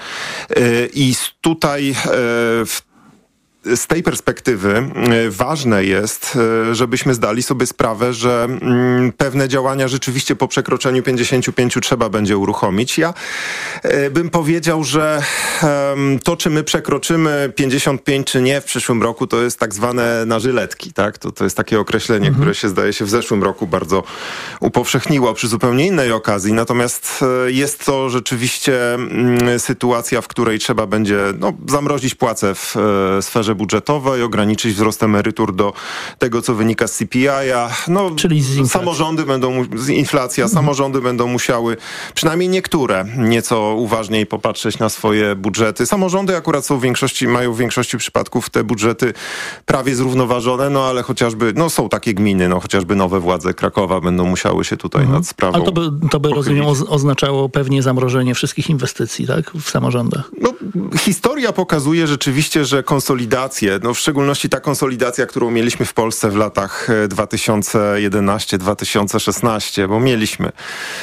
I tutaj w z tej perspektywy ważne jest, żebyśmy zdali sobie sprawę, że pewne działania rzeczywiście po przekroczeniu pięćdziesięciu pięciu trzeba będzie uruchomić. Ja bym powiedział, że to, czy my przekroczymy pięćdziesiąt pięć czy nie w przyszłym roku, to jest tak zwane na żyletki, tak? To, to jest takie określenie, mhm. które się zdaje się w zeszłym roku bardzo upowszechniło przy zupełnie innej okazji. Natomiast jest to rzeczywiście sytuacja, w której trzeba będzie no, zamrozić płace w sferze budżetowej, ograniczyć wzrost emerytur do tego, co wynika z C P I-a. No, czyli z samorządy będą, z inflacja, mhm. samorządy będą musiały, przynajmniej niektóre, nieco uważniej popatrzeć na swoje budżety. Samorządy akurat są w większości, mają w większości przypadków te budżety prawie zrównoważone, no ale chociażby, no są takie gminy, no chociażby nowe władze Krakowa będą musiały się tutaj mhm. nad sprawą Ale to by, to by rozumiem, oznaczało pewnie zamrożenie wszystkich inwestycji, tak? W samorządach. No, historia pokazuje rzeczywiście, że konsolidacja no w szczególności ta konsolidacja, którą mieliśmy w Polsce w latach dwa tysiące jedenastym do dwa tysiące szesnastego, bo mieliśmy.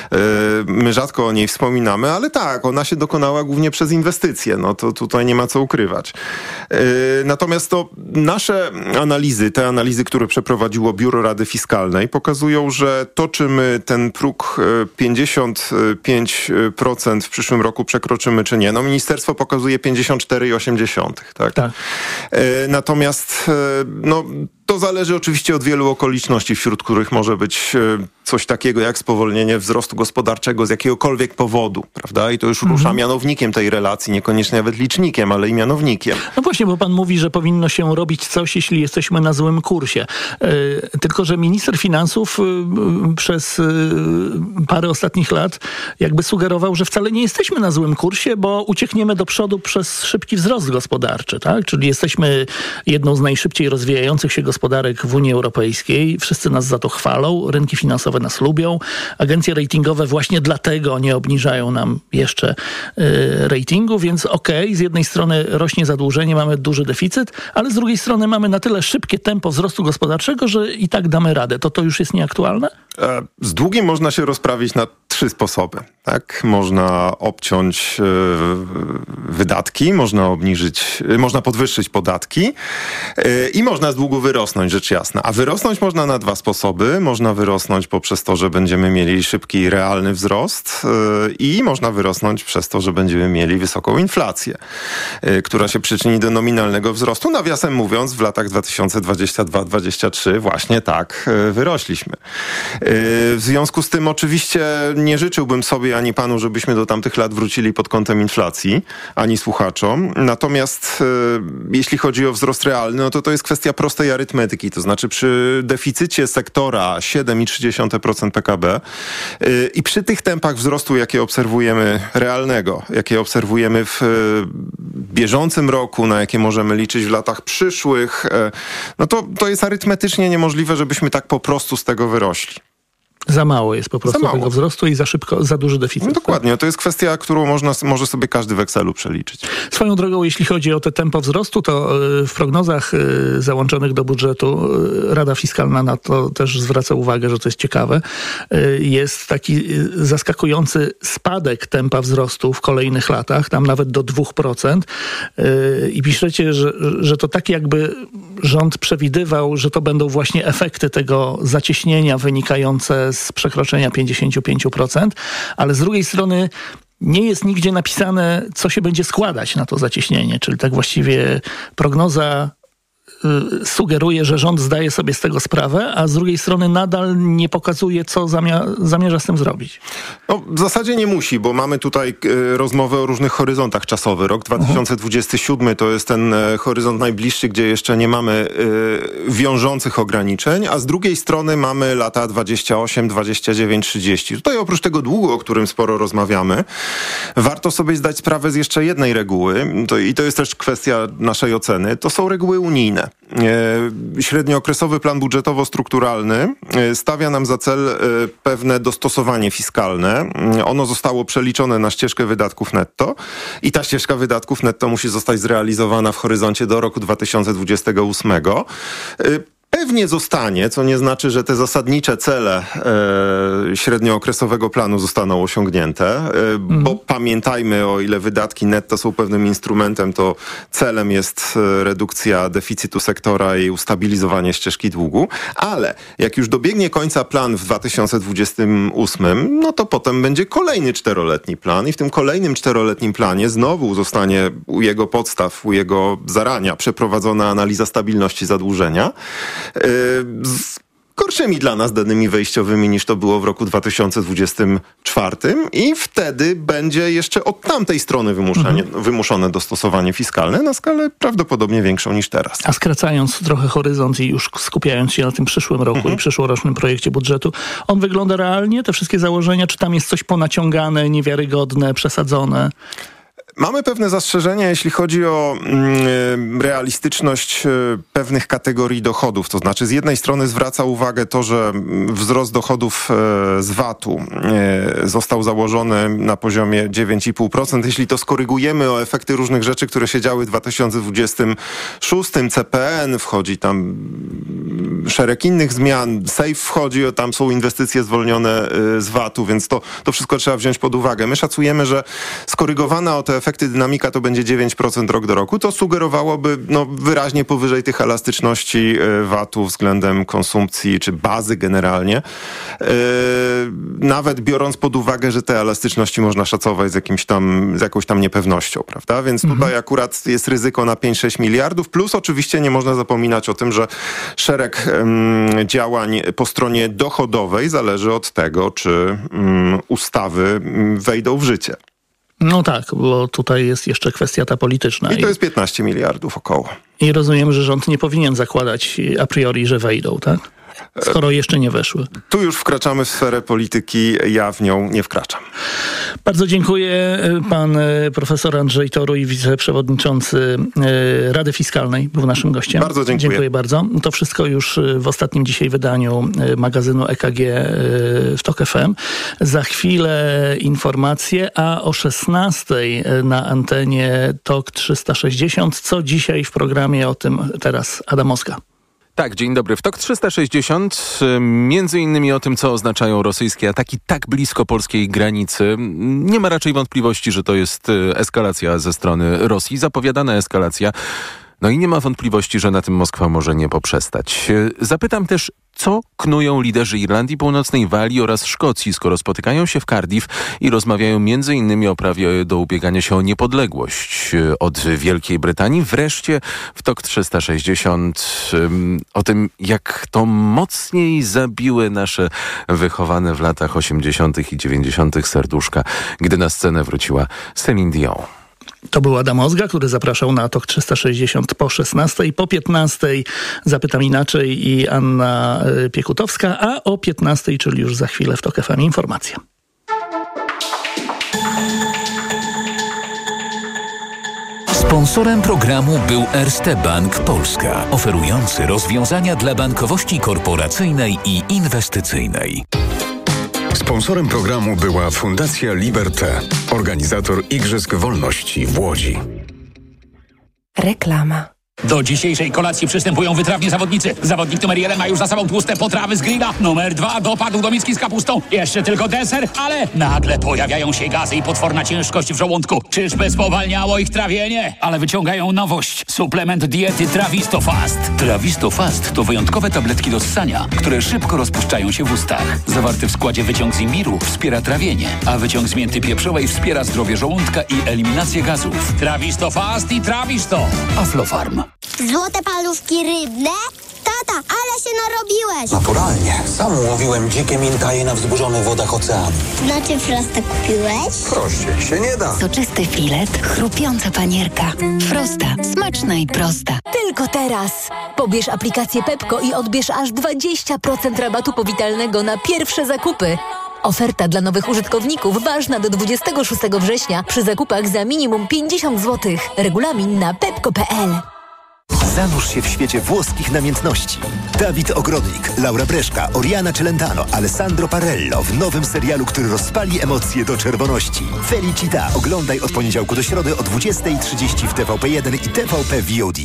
My rzadko o niej wspominamy, ale tak, ona się dokonała głównie przez inwestycje. No to tutaj nie ma co ukrywać. Natomiast to nasze analizy, te analizy, które przeprowadziło Biuro Rady Fiskalnej, pokazują, że to, czy my ten próg pięćdziesiąt pięć procent w przyszłym roku przekroczymy, czy nie, no ministerstwo pokazuje pięćdziesiąt cztery przecinek osiem dziesiątych, tak? Tak. Natomiast no, to zależy oczywiście od wielu okoliczności, wśród których może być coś takiego jak spowolnienie wzrostu gospodarczego z jakiegokolwiek powodu, prawda? I to już rusza mhm. mianownikiem tej relacji, niekoniecznie nawet licznikiem, ale i mianownikiem. No właśnie, bo pan mówi, że powinno się robić coś, jeśli jesteśmy na złym kursie. Yy, tylko, że minister finansów yy, przez yy, parę ostatnich lat jakby sugerował, że wcale nie jesteśmy na złym kursie, bo uciekniemy do przodu przez szybki wzrost gospodarczy, tak? Czyli jesteśmy jedną z najszybciej rozwijających się gospodarek w Unii Europejskiej. Wszyscy nas za to chwalą, rynki finansowe nas lubią. Agencje ratingowe właśnie dlatego nie obniżają nam jeszcze y, ratingu, więc okej, okay, z jednej strony rośnie zadłużenie, mamy duży deficyt, ale z drugiej strony mamy na tyle szybkie tempo wzrostu gospodarczego, że i tak damy radę. To to już jest nieaktualne? Z długim można się rozprawić na trzy sposoby. Tak? Można obciąć y, wydatki, można obniżyć, y, można podwyższyć podatki y, i można z długu wyrosnąć, rzecz jasna. A wyrosnąć można na dwa sposoby. Można wyrosnąć poprzez to, że będziemy mieli szybki, realny wzrost y, i można wyrosnąć przez to, że będziemy mieli wysoką inflację, y, która się przyczyni do nominalnego wzrostu. Nawiasem mówiąc, w latach dwa tysiące dwudziestym drugim do dwudziestego trzeciego właśnie tak y, wyrośliśmy. Y, w związku z tym oczywiście nie życzyłbym sobie ani panu, żebyśmy do tamtych lat wrócili pod kątem inflacji, ani słuchaczom. Natomiast y, jeśli chodzi o wzrost realny, no to to jest kwestia prostej arytmetyki. To znaczy przy deficycie sektora siedem przecinek trzy procent P K B y, i przy tych tempach wzrostu, jakie obserwujemy realnego, jakie obserwujemy w y, bieżącym roku, na jakie możemy liczyć w latach przyszłych, y, no to, to jest arytmetycznie niemożliwe, żebyśmy tak po prostu z tego wyrośli. Za mało jest po prostu tego wzrostu i za szybko, za duży deficyt. No dokładnie, to jest kwestia, którą można, może sobie każdy w Excelu przeliczyć. Swoją drogą, jeśli chodzi o te tempo wzrostu, to w prognozach załączonych do budżetu Rada Fiskalna na to też zwraca uwagę, że to jest ciekawe. Jest taki zaskakujący spadek tempa wzrostu w kolejnych latach, tam nawet do dwóch procent. I piszecie, że, że to tak jakby rząd przewidywał, że to będą właśnie efekty tego zacieśnienia wynikające z przekroczenia pięćdziesiąt pięć procent, ale z drugiej strony nie jest nigdzie napisane, co się będzie składać na to zacieśnienie, czyli tak właściwie prognoza y, sugeruje, że rząd zdaje sobie z tego sprawę, a z drugiej strony nadal nie pokazuje, co zamia- zamierza z tym zrobić. No, w zasadzie nie musi, bo mamy tutaj y, rozmowę o różnych horyzontach czasowych. Rok dwa tysiące dwudziesty siódmy to jest ten y, horyzont najbliższy, gdzie jeszcze nie mamy y, wiążących ograniczeń, a z drugiej strony mamy lata dwadzieścia osiem, dwadzieścia dziewięć, trzydzieści. Tutaj oprócz tego długu, o którym sporo rozmawiamy, warto sobie zdać sprawę z jeszcze jednej reguły to, i to jest też kwestia naszej oceny. To są reguły unijne. E, średniookresowy plan budżetowo-strukturalny e, stawia nam za cel e, pewne dostosowanie fiskalne. E, ono zostało przeliczone na ścieżkę wydatków netto i ta ścieżka wydatków netto musi zostać zrealizowana w horyzoncie do roku dwa tysiące dwudziestego ósmego. E, Pewnie zostanie, co nie znaczy, że te zasadnicze cele e, średniookresowego planu zostaną osiągnięte, e, mhm. bo pamiętajmy, o ile wydatki netto są pewnym instrumentem, to celem jest redukcja deficytu sektora i ustabilizowanie ścieżki długu, ale jak już dobiegnie końca plan w dwa tysiące dwudziestym ósmym, no to potem będzie kolejny czteroletni plan i w tym kolejnym czteroletnim planie znowu zostanie u jego podstaw, u jego zarania przeprowadzona analiza stabilności zadłużenia, z gorszymi dla nas danymi wejściowymi niż to było w roku dwa tysiące dwudziestym czwartym i wtedy będzie jeszcze od tamtej strony wymuszenie, mhm. wymuszone dostosowanie fiskalne na skalę prawdopodobnie większą niż teraz. A skracając trochę horyzont i już skupiając się na tym przyszłym roku mhm. i przyszłorocznym projekcie budżetu, on wygląda realnie, te wszystkie założenia, czy tam jest coś ponaciągane, niewiarygodne, przesadzone? Mamy pewne zastrzeżenia, jeśli chodzi o mm, realistyczność y, pewnych kategorii dochodów. To znaczy z jednej strony zwraca uwagę to, że wzrost dochodów y, z vatu y, został założony na poziomie dziewięć i pół procent. Jeśli to skorygujemy o efekty różnych rzeczy, które się działy w dwa tysiące dwudziestym szóstym, C P N wchodzi tam szereg innych zmian, SAFE wchodzi, tam są inwestycje zwolnione y, z vatu, więc to, to wszystko trzeba wziąć pod uwagę. My szacujemy, że skorygowana o te efekty dynamika to będzie dziewięć procent rok do roku. To sugerowałoby no, wyraźnie powyżej tych elastyczności y, vatu względem konsumpcji czy bazy generalnie. Y, nawet biorąc pod uwagę, że te elastyczności można szacować z, jakimś tam, z jakąś tam niepewnością, prawda? Więc mhm. tutaj akurat jest ryzyko na pięć sześć miliardów, plus oczywiście nie można zapominać o tym, że szereg um, działań po stronie dochodowej zależy od tego, czy um, ustawy um, wejdą w życie. No tak, bo tutaj jest jeszcze kwestia ta polityczna. I to jest piętnaście miliardów około. I rozumiem, że rząd nie powinien zakładać a priori, że wejdą, tak? Skoro jeszcze nie weszły. Tu już wkraczamy w sferę polityki, ja w nią nie wkraczam. Bardzo dziękuję. Pan profesor Andrzej Toruj, wiceprzewodniczący Rady Fiskalnej, był naszym gościem. Bardzo dziękuję. Dziękuję bardzo. To wszystko już w ostatnim dzisiaj wydaniu magazynu E K G w TOK F M. Za chwilę informacje, a o szesnastej na antenie TOK trzysta sześćdziesiąt. Co dzisiaj w programie, o tym teraz Adam Oska. Tak, dzień dobry. W TOK trzysta sześćdziesiąt między innymi o tym, co oznaczają rosyjskie ataki tak blisko polskiej granicy. Nie ma raczej wątpliwości, że to jest eskalacja ze strony Rosji, zapowiadana eskalacja. No i nie ma wątpliwości, że na tym Moskwa może nie poprzestać. Zapytam też, co knują liderzy Irlandii Północnej, Walii oraz Szkocji, skoro spotykają się w Cardiff i rozmawiają między innymi o prawie do ubiegania się o niepodległość od Wielkiej Brytanii. Wreszcie w TOK trzysta sześćdziesiąt um, o tym, jak to mocniej zabiły nasze wychowane w latach osiemdziesiątych i dziewięćdziesiątych serduszka, gdy na scenę wróciła Céline Dion. To był Adam Ozga, który zapraszał na TOK trzysta sześćdziesiąt po szesnastej. Po piętnastej Zapytam Inaczej i Anna Piekutowska, a o piętnastej, czyli już za chwilę w TOK F M informacja. Sponsorem programu był Erste Bank Polska, oferujący rozwiązania dla bankowości korporacyjnej i inwestycyjnej. Sponsorem programu była Fundacja Liberté, organizator Igrzysk Wolności w Łodzi. Reklama. Do dzisiejszej kolacji przystępują wytrawni zawodnicy. Zawodnik numer jeden ma już za sobą tłuste potrawy z grilla. Numer dwa dopadł do miski z kapustą. Jeszcze tylko deser, ale nagle pojawiają się gazy i potworna ciężkość w żołądku. Czyżby spowalniało ich trawienie? Ale wyciągają nowość. Suplement diety Trawisto Fast. Trawisto Fast to wyjątkowe tabletki do ssania, które szybko rozpuszczają się w ustach. Zawarty w składzie wyciąg z imbiru wspiera trawienie, a wyciąg z mięty pieprzowej wspiera zdrowie żołądka i eliminację gazów. Trawisto Fast i Trawisto. Aflofarm. Złote paluszki rybne? Tata, ale się narobiłeś! Naturalnie. Sam łowiłem dzikie mintaje na wzburzonych wodach oceanu. Znaczy Frosta kupiłeś? Prościej się nie da. Soczysty filet, chrupiąca panierka. Frosta. Smaczna i prosta. Tylko teraz. Pobierz aplikację Pepko i odbierz aż dwadzieścia procent rabatu powitalnego na pierwsze zakupy. Oferta dla nowych użytkowników ważna do dwudziestego szóstego września przy zakupach za minimum pięćdziesiąt złotych. Regulamin na pepko kropka p l. Zanurz się w świecie włoskich namiętności. Dawid Ogrodnik, Laura Breszka, Oriana Celentano, Alessandro Parello w nowym serialu, który rozpali emocje do czerwoności. Felicita. Oglądaj od poniedziałku do środy o dwudziesta trzydzieści w T V P jeden i T V P V O D.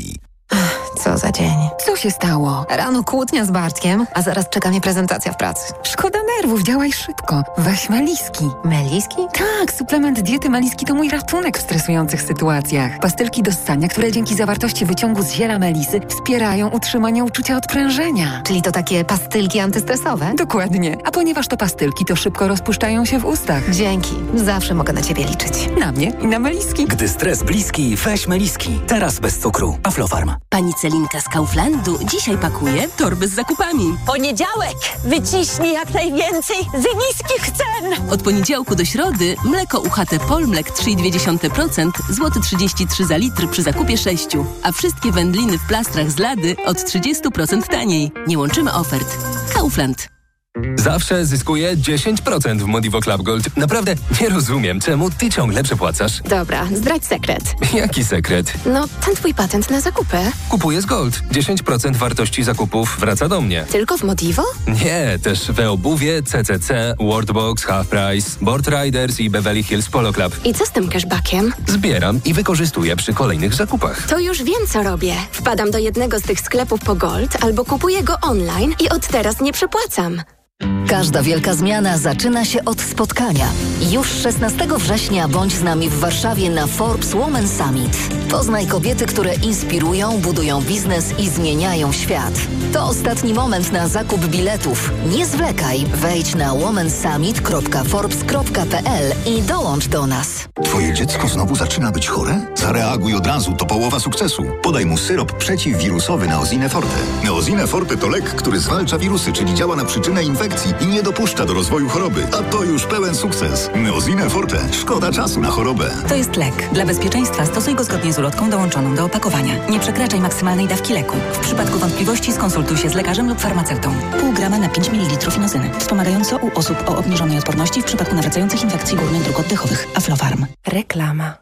Co za dzień. Co się stało? Rano kłótnia z Bartkiem, a zaraz czeka mnie prezentacja w pracy. Szkoda nerwów, działaj szybko. Weź Meliski. Meliski? Tak, suplement diety Meliski to mój ratunek w stresujących sytuacjach. Pastylki do ssania, które dzięki zawartości wyciągu z ziela melisy wspierają utrzymanie uczucia odprężenia. Czyli to takie pastylki antystresowe? Dokładnie. A ponieważ to pastylki, to szybko rozpuszczają się w ustach. Dzięki. Zawsze mogę na ciebie liczyć. Na mnie i na Meliski. Gdy stres bliski, weź Meliski. Teraz bez cukru. Aflofarm. Pani Celinka z Kauflandu dzisiaj pakuje torby z zakupami. Poniedziałek! Wyciśnij jak najwięcej z niskich cen! Od poniedziałku do środy mleko U H T Polmlek trzy i dwie dziesiąte procent, złoty trzydzieści trzy za litr przy zakupie sześciu, a wszystkie wędliny w plastrach z Lady od trzydzieści procent taniej. Nie łączymy ofert. Kaufland. Zawsze zyskuję dziesięć procent w Modivo Club Gold. Naprawdę nie rozumiem, czemu ty ciągle przepłacasz. Dobra, zdradź sekret. Jaki sekret? No, ten twój patent na zakupy. Kupuję z Gold. dziesięć procent wartości zakupów wraca do mnie. Tylko w Modivo? Nie, też we obuwie, C C C, Worldbox, Half Price, Board Riders i Beverly Hills Polo Club. I co z tym cashbackiem? Zbieram i wykorzystuję przy kolejnych zakupach. To już wiem, co robię. Wpadam do jednego z tych sklepów po Gold albo kupuję go online i od teraz nie przepłacam. Każda wielka zmiana zaczyna się od spotkania. Już szesnastego września bądź z nami w Warszawie na Forbes Women Summit. Poznaj kobiety, które inspirują, budują biznes i zmieniają świat. To ostatni moment na zakup biletów. Nie zwlekaj, wejdź na womensummit kropka forbes kropka p l i dołącz do nas. Twoje dziecko znowu zaczyna być chore? Zareaguj od razu, to połowa sukcesu. Podaj mu syrop przeciwwirusowy Neosine Forte. Neosine Forte to lek, który zwalcza wirusy, czyli działa na przyczynę infekcji i nie dopuszcza do rozwoju choroby. A to już pełen sukces. Neosine Forte. Szkoda czasu na chorobę. To jest lek. Dla bezpieczeństwa stosuj go zgodnie z ulotką dołączoną do opakowania. Nie przekraczaj maksymalnej dawki leku. W przypadku wątpliwości skonsultuj się z lekarzem lub farmaceutą. Pół grama na pięć mililitrów inozyny. Wspomagająco u osób o obniżonej odporności w przypadku nawracających infekcji górnych dróg oddechowych. Aflofarm. Reklama.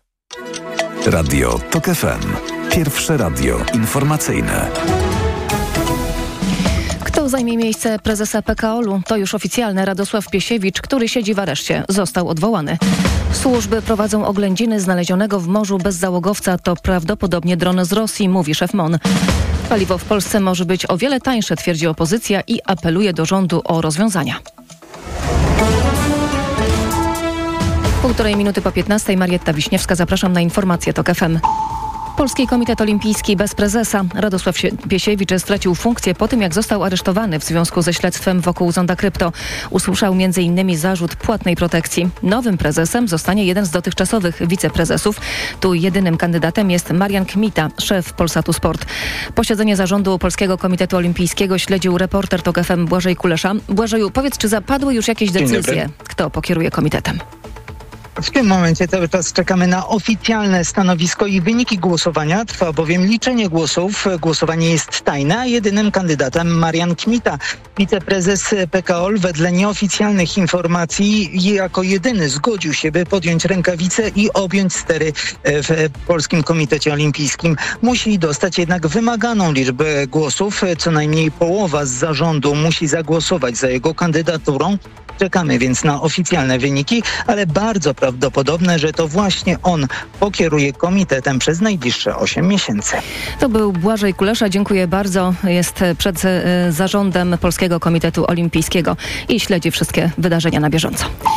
Radio TOK F M. Pierwsze radio informacyjne. Kto zajmie miejsce prezesa P K O L-u? To już oficjalne. Radosław Piesiewicz, który siedzi w areszcie, został odwołany. Służby prowadzą oględziny znalezionego w morzu bezzałogowca. To prawdopodobnie dron z Rosji, mówi szef M O N. Paliwo w Polsce może być o wiele tańsze, twierdzi opozycja i apeluje do rządu o rozwiązania. Półtorej minuty po piętnastej. Marietta Wiśniewska, zapraszam na informacje TOK F M. Polski Komitet Olimpijski bez prezesa. Radosław Piesiewicz stracił funkcję po tym, jak został aresztowany w związku ze śledztwem wokół Zonda Krypto. Usłyszał między innymi zarzut płatnej protekcji. Nowym prezesem zostanie jeden z dotychczasowych wiceprezesów. Tu jedynym kandydatem jest Marian Kmita, szef Polsatu Sport. Posiedzenie zarządu Polskiego Komitetu Olimpijskiego śledził reporter TOK F M Błażej Kulesza. Błażeju, powiedz, czy zapadły już jakieś decyzje? Kto pokieruje komitetem? W tym momencie cały czas czekamy na oficjalne stanowisko i wyniki głosowania. Trwa bowiem liczenie głosów. Głosowanie jest tajne, a jedynym kandydatem Marian Kmita. Wiceprezes P K O L wedle nieoficjalnych informacji jako jedyny zgodził się, by podjąć rękawice i objąć stery w Polskim Komitecie Olimpijskim. Musi dostać jednak wymaganą liczbę głosów. Co najmniej połowa z zarządu musi zagłosować za jego kandydaturą. Czekamy więc na oficjalne wyniki, ale bardzo prawdopodobne, że to właśnie on pokieruje komitetem przez najbliższe osiem miesięcy. To był Błażej Kulesza. Dziękuję bardzo. Jest przed zarządem Polskiego Komitetu Olimpijskiego i śledzi wszystkie wydarzenia na bieżąco.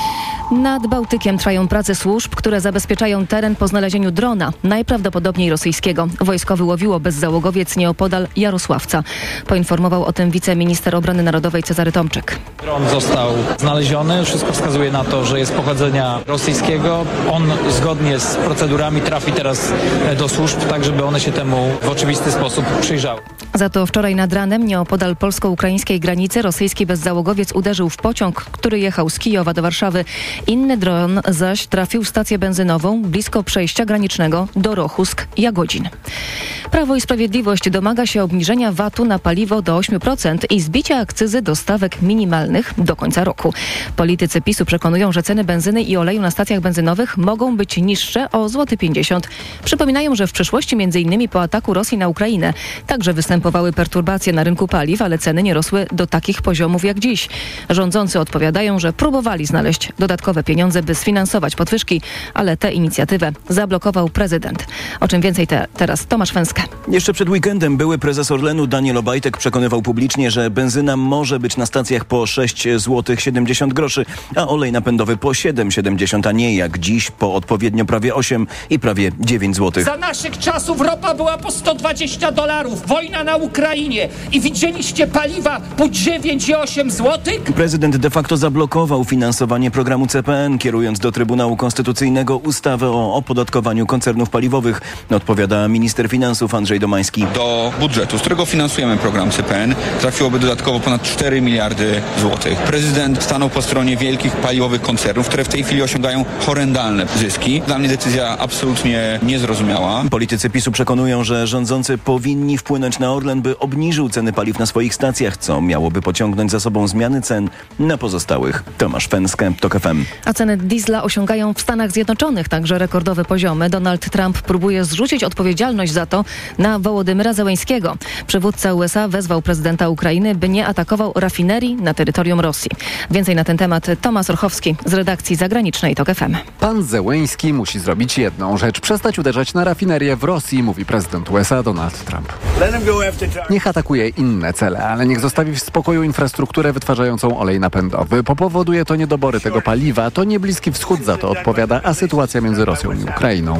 Nad Bałtykiem trwają prace służb, które zabezpieczają teren po znalezieniu drona, najprawdopodobniej rosyjskiego. Wojskowy łowiło bezzałogowiec nieopodal Jarosławca. Poinformował o tym wiceminister obrony narodowej Cezary Tomczyk. Dron został znaleziony. Wszystko wskazuje na to, że jest pochodzenia rosyjskiego. On zgodnie z procedurami trafi teraz do służb, tak żeby one się temu w oczywisty sposób przyjrzały. Za to wczoraj nad ranem nieopodal polsko-ukraińskiej granicy rosyjski bezzałogowiec uderzył w pociąg, który jechał z Kijowa do Warszawy. Inny dron zaś trafił w stację benzynową blisko przejścia granicznego do Rochusk-Jagodzin. Prawo i Sprawiedliwość domaga się obniżenia vatu na paliwo do ośmiu procent i zbicia akcyzy do stawek minimalnych do końca roku. Politycy PiSu przekonują, że ceny benzyny i oleju na stacjach benzynowych mogą być niższe o złoty pięćdziesiąt. Przypominają, że w przeszłości między innymi po ataku Rosji na Ukrainę także występowały perturbacje na rynku paliw, ale ceny nie rosły do takich poziomów jak dziś. Rządzący odpowiadają, że próbowali znaleźć dodatkowe pieniądze, by sfinansować podwyżki, ale tę inicjatywę zablokował prezydent. O czym więcej te, teraz Tomasz Węskę. Jeszcze przed weekendem były prezes Orlenu Daniel Obajtek przekonywał publicznie, że benzyna może być na stacjach po sześć złotych siedemdziesiąt groszy, a olej napędowy po siedem siedemdziesiąt, a nie jak dziś po odpowiednio prawie osiem i prawie dziewięć złotych. Za naszych czasów ropa była po sto dwadzieścia dolarów, wojna na Ukrainie i widzieliście paliwa po dziewięć i osiem złotych? Prezydent de facto zablokował finansowanie programu C P N, kierując do Trybunału Konstytucyjnego ustawę o opodatkowaniu koncernów paliwowych, odpowiada minister finansów Andrzej Domański. Do budżetu, z którego finansujemy program C P N, trafiłoby dodatkowo ponad cztery miliardy złotych. Prezydent stanął po stronie wielkich paliwowych koncernów, które w tej chwili osiągają horrendalne zyski. Dla mnie decyzja absolutnie niezrozumiała. Politycy PiSu przekonują, że rządzący powinni wpłynąć na Orlen, by obniżył ceny paliw na swoich stacjach, co miałoby pociągnąć za sobą zmiany cen na pozostałych. Tomasz Fęskę, TOK F M. A ceny diesla osiągają w Stanach Zjednoczonych także rekordowe poziomy. Donald Trump próbuje zrzucić odpowiedzialność za to na Wołodymyra Zełeńskiego. Przywódca U S A wezwał prezydenta Ukrainy, by nie atakował rafinerii na terytorium Rosji. Więcej na ten temat Tomasz Orchowski z redakcji zagranicznej TOK F M. Pan Zełeński musi zrobić jedną rzecz. Przestać uderzać na rafinerię w Rosji, mówi prezydent U S A Donald Trump. Niech atakuje inne cele, ale niech zostawi w spokoju infrastrukturę wytwarzającą olej napędowy. Powoduje to niedobory tego paliwa. To nie Bliski Wschód za to odpowiada, a sytuacja między Rosją i Ukrainą.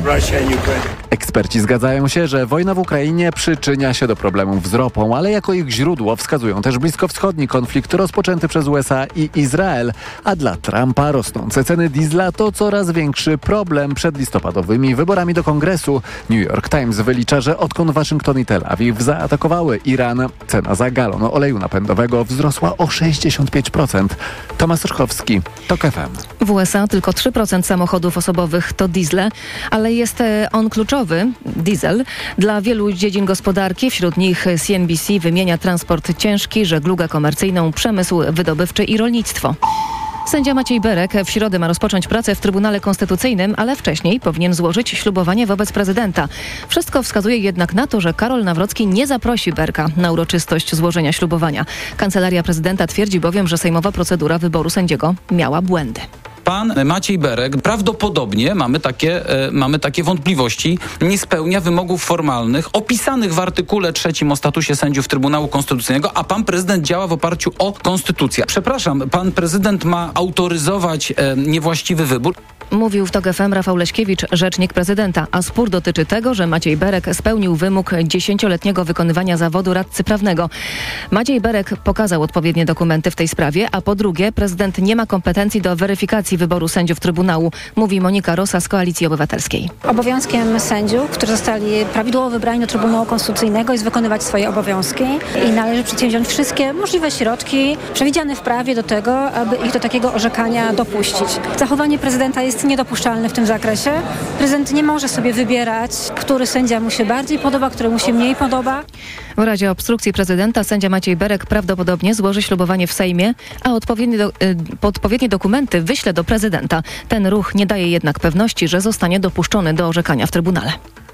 Eksperci zgadzają się, że wojna w Ukrainie przyczynia się do problemów z ropą, ale jako ich źródło wskazują też bliskowschodni konflikt rozpoczęty przez U S A i Izrael. A dla Trumpa rosnące ceny diesla to coraz większy problem przed listopadowymi wyborami do Kongresu. New York Times wylicza, że odkąd Waszyngton i Tel Awiw zaatakowały Iran, cena za galon oleju napędowego wzrosła o sześćdziesiąt pięć procent. Tomasz Orchowski, TOK F M. W U S A tylko trzy procent samochodów osobowych to diesle, ale jest on kluczowy, diesel, dla wielu dziedzin gospodarki. Wśród nich C N B C wymienia transport ciężki, żeglugę komercyjną, przemysł wydobywczy i rolnictwo. Sędzia Maciej Berek w środę ma rozpocząć pracę w Trybunale Konstytucyjnym, ale wcześniej powinien złożyć ślubowanie wobec prezydenta. Wszystko wskazuje jednak na to, że Karol Nawrocki nie zaprosi Berka na uroczystość złożenia ślubowania. Kancelaria prezydenta twierdzi bowiem, że sejmowa procedura wyboru sędziego miała błędy. Pan Maciej Berek prawdopodobnie, mamy takie, e, mamy takie wątpliwości, nie spełnia wymogów formalnych opisanych w artykule trzecim o statusie sędziów Trybunału Konstytucyjnego, a pan prezydent działa w oparciu o konstytucję. Przepraszam, pan prezydent ma autoryzować e, niewłaściwy wybór. Mówił w TOK F M Rafał Leśkiewicz, rzecznik prezydenta, a spór dotyczy tego, że Maciej Berek spełnił wymóg dziesięcioletniego wykonywania zawodu radcy prawnego. Maciej Berek pokazał odpowiednie dokumenty w tej sprawie, a po drugie prezydent nie ma kompetencji do weryfikacji wyboru sędziów Trybunału, mówi Monika Rosa z Koalicji Obywatelskiej. Obowiązkiem sędziów, którzy zostali prawidłowo wybrani do Trybunału Konstytucyjnego, jest wykonywać swoje obowiązki i należy przedsięwziąć wszystkie możliwe środki przewidziane w prawie do tego, aby ich do takiego orzekania dopuścić. Zachowanie prezydenta jest niedopuszczalne w tym zakresie. Prezydent nie może sobie wybierać, który sędzia mu się bardziej podoba, który mu się mniej podoba. W razie obstrukcji prezydenta sędzia Maciej Berek prawdopodobnie złoży ślubowanie w Sejmie, a odpowiednie, do, y, odpowiednie dokumenty wyśle do prezydenta. Ten ruch nie daje jednak pewności, że zostanie dopuszczony do orzekania w Trybunale.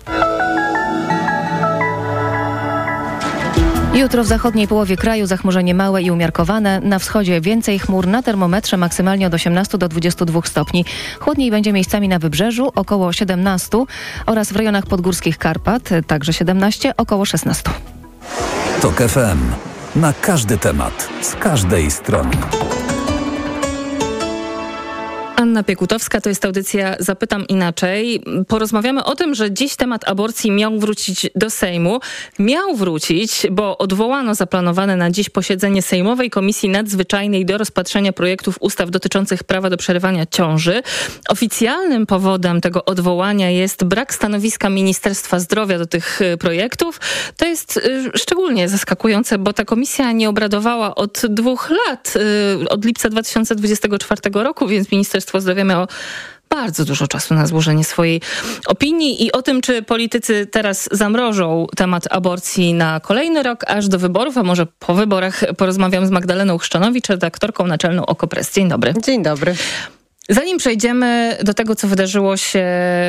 Jutro w zachodniej połowie kraju zachmurzenie małe i umiarkowane. Na wschodzie więcej chmur, na termometrze maksymalnie od osiemnastu do dwudziestu dwóch stopni. Chłodniej będzie miejscami na wybrzeżu, około siedemnastu oraz w rejonach podgórskich Karpat, także siedemnaście, około szesnastu. TOK F M. Na każdy temat, z każdej strony. Anna Piekutowska, to jest audycja Zapytam Inaczej. Porozmawiamy o tym, że dziś temat aborcji miał wrócić do Sejmu. Miał wrócić, bo odwołano zaplanowane na dziś posiedzenie Sejmowej Komisji Nadzwyczajnej do rozpatrzenia projektów ustaw dotyczących prawa do przerywania ciąży. Oficjalnym powodem tego odwołania jest brak stanowiska Ministerstwa Zdrowia do tych projektów. To jest y, szczególnie zaskakujące, bo ta komisja nie obradowała od dwóch lat, y, od lipca dwa tysiące dwudziestego czwartego roku, więc Ministerstwo Zdrowia miało bardzo dużo czasu na złożenie swojej opinii i o tym, czy politycy teraz zamrożą temat aborcji na kolejny rok, aż do wyborów, a może po wyborach, porozmawiam z Magdaleną Chrzczanowicz, redaktorką naczelną Okopres. Dzień dobry. Dzień dobry. Zanim przejdziemy do tego, co wydarzyło się,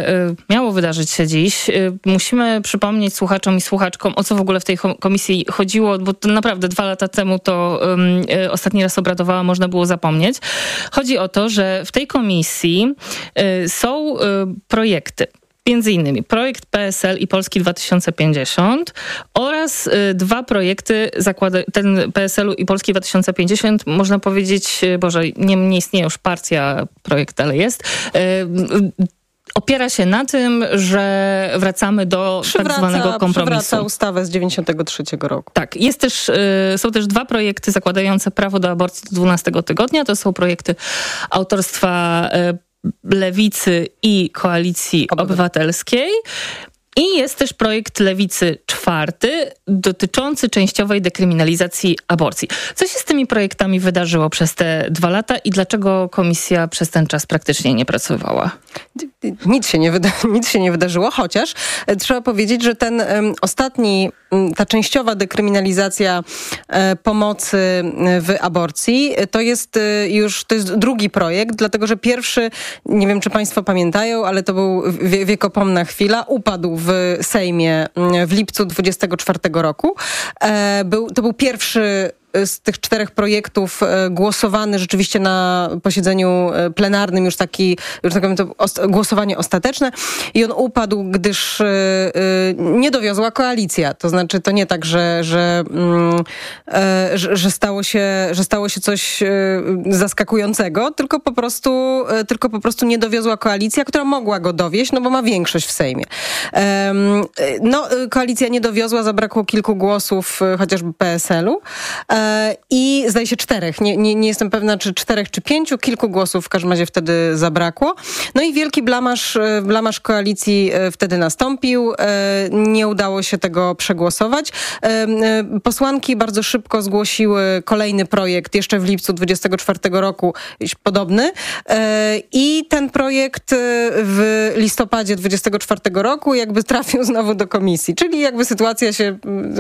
miało wydarzyć się dziś, musimy przypomnieć słuchaczom i słuchaczkom, o co w ogóle w tej komisji chodziło, bo to naprawdę dwa lata temu to um, ostatni raz obradowała, można było zapomnieć. Chodzi o to, że w tej komisji y, są y, projekty. Między innymi projekt P S L i Polski dwa tysiące pięćdziesiąt oraz y, dwa projekty, zakłada, ten P S L-u i Polski dwa tysiące pięćdziesiąt, można powiedzieć, Boże, nie, nie istnieje już partia, projekt ale jest, y, y, opiera się na tym, że wracamy do przywraca, tak zwanego kompromisu. Przywraca ustawę z dziewięćdziesiątego trzeciego roku. Tak, jest też, y, są też dwa projekty zakładające prawo do aborcji do dwunastego tygodnia. To są projekty autorstwa y, Lewicy i Koalicji Obywatelskiej. I jest też projekt Lewicy czwarty dotyczący częściowej dekryminalizacji aborcji. Co się z tymi projektami wydarzyło przez te dwa lata i dlaczego komisja przez ten czas praktycznie nie pracowała? Nic się nie, wyda- nic się nie wydarzyło, chociaż trzeba powiedzieć, że ten um, ostatni, um, ta częściowa dekryminalizacja um, pomocy w aborcji, to jest um, już, to jest drugi projekt, dlatego że pierwszy, nie wiem czy państwo pamiętają, ale to był wie- wiekopomna chwila, upadł w Sejmie w lipcu dwudziestego czwartego roku. E, był, to był pierwszy z tych czterech projektów głosowany rzeczywiście na posiedzeniu plenarnym, już taki, już tak powiem, to ost- głosowanie ostateczne i on upadł, gdyż y, y, nie dowiozła koalicja. To znaczy to nie tak, że, że, y, y, że, że, stało się, że stało się coś y, zaskakującego, tylko po prostu, y, tylko po prostu nie dowiozła koalicja, która mogła go dowieść, no bo ma większość w Sejmie. Y, y, no, koalicja nie dowiozła, zabrakło kilku głosów, y, chociażby P S L-u. I zdaje się czterech, nie, nie, nie jestem pewna czy czterech czy pięciu, kilku głosów w każdym razie wtedy zabrakło. No i wielki blamaż, blamaż koalicji wtedy nastąpił. Nie udało się tego przegłosować. Posłanki bardzo szybko zgłosiły kolejny projekt jeszcze w lipcu dwudziestego czwartego roku, podobny. I ten projekt w listopadzie dwudziestego czwartego roku jakby trafił znowu do komisji, czyli jakby sytuacja się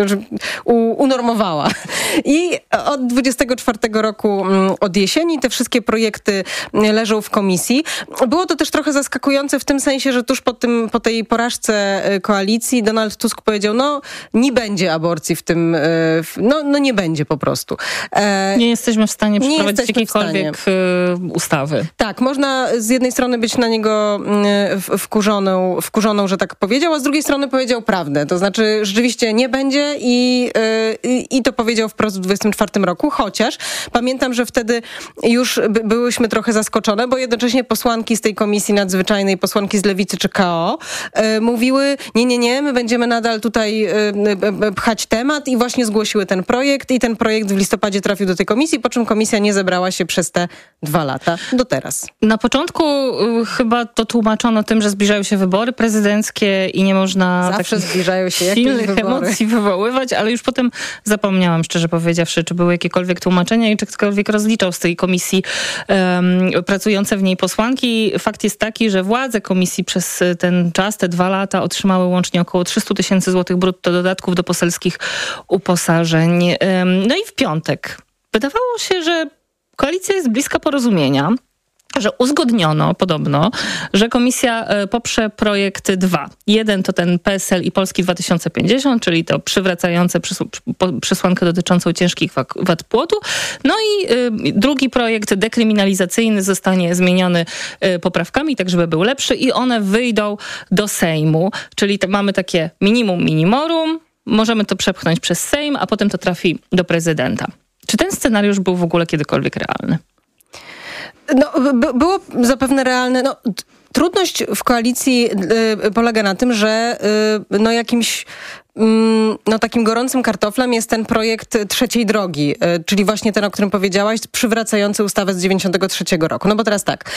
unormowała. I od dwudziestego czwartego roku, od jesieni, te wszystkie projekty leżą w komisji. Było to też trochę zaskakujące w tym sensie, że tuż po, tym, po tej porażce koalicji Donald Tusk powiedział, no nie będzie aborcji w tym, no, no nie będzie po prostu. Nie jesteśmy w stanie przeprowadzić jakiejkolwiek ustawy. Tak, można z jednej strony być na niego wkurzoną, wkurzoną, że tak powiedział, a z drugiej strony powiedział prawdę. To znaczy rzeczywiście nie będzie i, i, i to powiedział wprost w dwudziestym czwartym roku, chociaż pamiętam, że wtedy już by, byłyśmy trochę zaskoczone, bo jednocześnie posłanki z tej komisji nadzwyczajnej, posłanki z Lewicy czy K O y, mówiły, nie, nie, nie, my będziemy nadal tutaj y, y, pchać temat i właśnie zgłosiły ten projekt i ten projekt w listopadzie trafił do tej komisji, po czym komisja nie zebrała się przez te dwa lata do teraz. Na początku y, chyba to tłumaczono tym, że zbliżają się wybory prezydenckie i nie można Zawsze takich zbliżają się jakieś silnych wybory. emocji wywoływać, ale już potem zapomniałam, szczerze powiedziawszy, czy były jakiekolwiek tłumaczenia i czy ktokolwiek rozliczał z tej komisji um, pracujące w niej posłanki. Fakt jest taki, że władze komisji przez ten czas, te dwa lata otrzymały łącznie około trzysta tysięcy złotych brutto dodatków do poselskich uposażeń. Um, no i w piątek wydawało się, że koalicja jest bliska porozumienia, że uzgodniono podobno, że komisja poprze projekt dwa. Jeden to ten P S L i Polski dwa tysiące pięćdziesiąt, czyli to przywracające przesłankę dotyczącą ciężkich wad płodu. No i drugi projekt dekryminalizacyjny zostanie zmieniony poprawkami, tak żeby był lepszy i one wyjdą do Sejmu. Czyli to mamy takie minimum minimorum, możemy to przepchnąć przez Sejm, a potem to trafi do prezydenta. Czy ten scenariusz był w ogóle kiedykolwiek realny? No, by, było zapewne realne. No, trudność w koalicji y, polega na tym, że y, no jakimś no takim gorącym kartoflem jest ten projekt trzeciej drogi, czyli właśnie ten, o którym powiedziałaś, przywracający ustawę z dziewięćdziesiątego trzeciego roku. No bo teraz tak,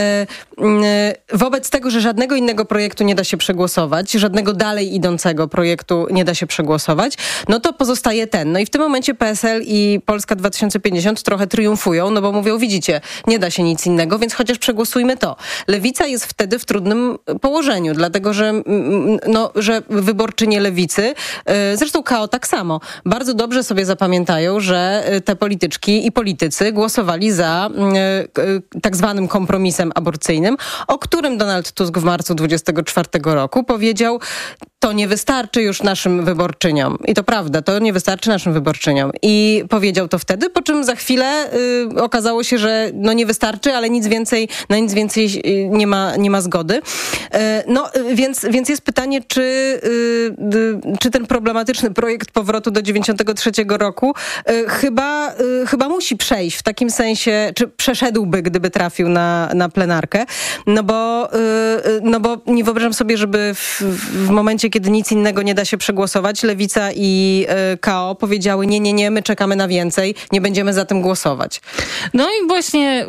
wobec tego, że żadnego innego projektu nie da się przegłosować, żadnego dalej idącego projektu nie da się przegłosować, no to pozostaje ten. No i w tym momencie P S L i Polska dwa tysiące pięćdziesiąt trochę triumfują, no bo mówią, widzicie, nie da się nic innego, więc chociaż przegłosujmy to. Lewica jest wtedy w trudnym położeniu, dlatego że, no, że wyborczynie Lewicy, zresztą K O tak samo, bardzo dobrze sobie zapamiętają, że te polityczki i politycy głosowali za tak zwanym kompromisem aborcyjnym, o którym Donald Tusk w marcu dwudziestego czwartego roku powiedział, to nie wystarczy już naszym wyborczyniom. I to prawda, to nie wystarczy naszym wyborczyniom. I powiedział to wtedy, po czym za chwilę y, okazało się, że no nie wystarczy, ale nic więcej, na nic więcej nie ma, nie ma zgody. Y, no więc, więc jest pytanie, czy, y, y, czy ten problematyczny projekt powrotu do dziewięćdziesiątego trzeciego roku y, chyba, y, chyba musi przejść w takim sensie, czy przeszedłby, gdyby trafił na, na plenarkę. No bo, y, no bo nie wyobrażam sobie, żeby w, w momencie, kiedy nic innego nie da się przegłosować, Lewica i y, K O powiedziały nie, nie, nie, my czekamy na więcej, nie będziemy za tym głosować. No i właśnie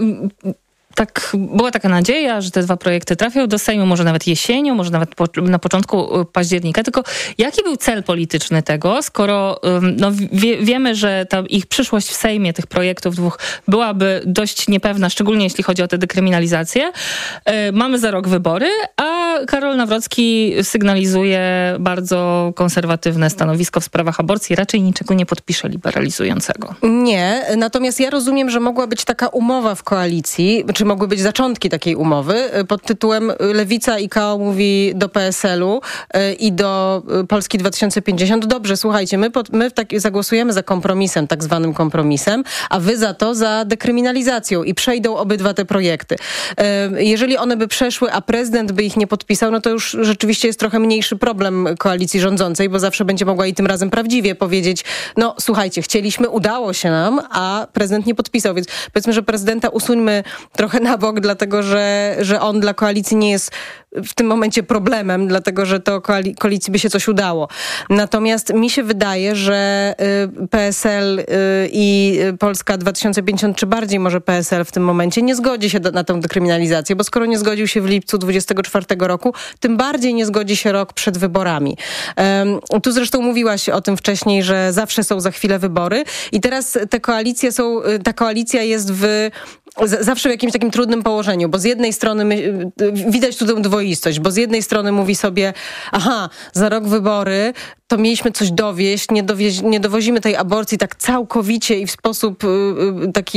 tak, była taka nadzieja, że te dwa projekty trafią do Sejmu, może nawet jesienią, może nawet po, na początku października. Tylko jaki był cel polityczny tego, skoro no, wie, wiemy, że ta ich przyszłość w Sejmie tych projektów dwóch byłaby dość niepewna, szczególnie jeśli chodzi o tę dekryminalizację. Mamy za rok wybory, a Karol Nawrocki sygnalizuje bardzo konserwatywne stanowisko w sprawach aborcji. Raczej niczego nie podpisze liberalizującego. Nie, natomiast ja rozumiem, że mogła być taka umowa w koalicji, czy mogły być zaczątki takiej umowy pod tytułem Lewica i K O mówi do P S L-u i do Polski dwa tysiące pięćdziesiąt. Dobrze, słuchajcie, my, pod, my tak, zagłosujemy za kompromisem, tak zwanym kompromisem, a wy za to za dekryminalizacją i przejdą obydwa te projekty. Jeżeli one by przeszły, a prezydent by ich nie podpisał, no to już rzeczywiście jest trochę mniejszy problem koalicji rządzącej, bo zawsze będzie mogła i tym razem prawdziwie powiedzieć, no słuchajcie, chcieliśmy, udało się nam, a prezydent nie podpisał, więc powiedzmy, że prezydenta usuńmy trochę na bok, dlatego że, że on dla koalicji nie jest w tym momencie problemem, dlatego że to koali- koalicji by się coś udało. Natomiast mi się wydaje, że y, P S L y, i Polska dwa tysiące pięćdziesiąt, czy bardziej może P S L w tym momencie, nie zgodzi się do, na tę dekryminalizację, bo skoro nie zgodził się w lipcu dwudziestego czwartego roku, tym bardziej nie zgodzi się rok przed wyborami. Um, tu zresztą mówiłaś o tym wcześniej, że zawsze są za chwilę wybory i teraz te koalicje są, ta koalicja jest w zawsze w jakimś takim trudnym położeniu, bo z jednej strony my, widać tu tę dwoistość, bo z jednej strony mówi sobie, aha, za rok wybory, to mieliśmy coś dowieść, nie, dowieź, nie dowozimy tej aborcji tak całkowicie i w sposób y, y, taki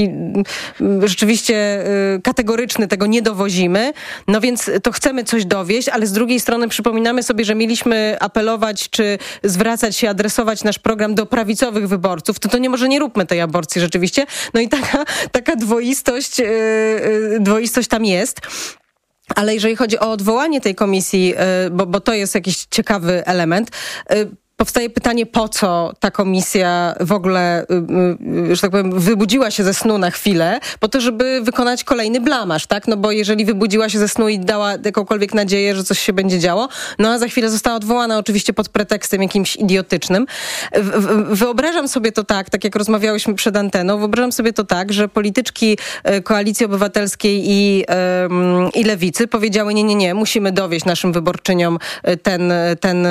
y, rzeczywiście y, kategoryczny tego nie dowozimy, no więc to chcemy coś dowieść, ale z drugiej strony przypominamy sobie, że mieliśmy apelować, czy zwracać się, adresować nasz program do prawicowych wyborców, to to nie może nie róbmy tej aborcji rzeczywiście, no i taka, taka dwoistość, y, y, dwoistość tam jest. Ale jeżeli chodzi o odwołanie tej komisji, bo, bo to jest jakiś ciekawy element, powstaje pytanie, po co ta komisja w ogóle, że tak powiem, wybudziła się ze snu na chwilę, po to, żeby wykonać kolejny blamaż, tak? No bo jeżeli wybudziła się ze snu i dała jakąkolwiek nadzieję, że coś się będzie działo, no a za chwilę została odwołana oczywiście pod pretekstem jakimś idiotycznym. Wyobrażam sobie to tak, tak jak rozmawiałyśmy przed anteną, wyobrażam sobie to tak, że polityczki Koalicji Obywatelskiej i, i Lewicy powiedziały, nie, nie, nie, musimy dowieść naszym wyborczyniom ten, ten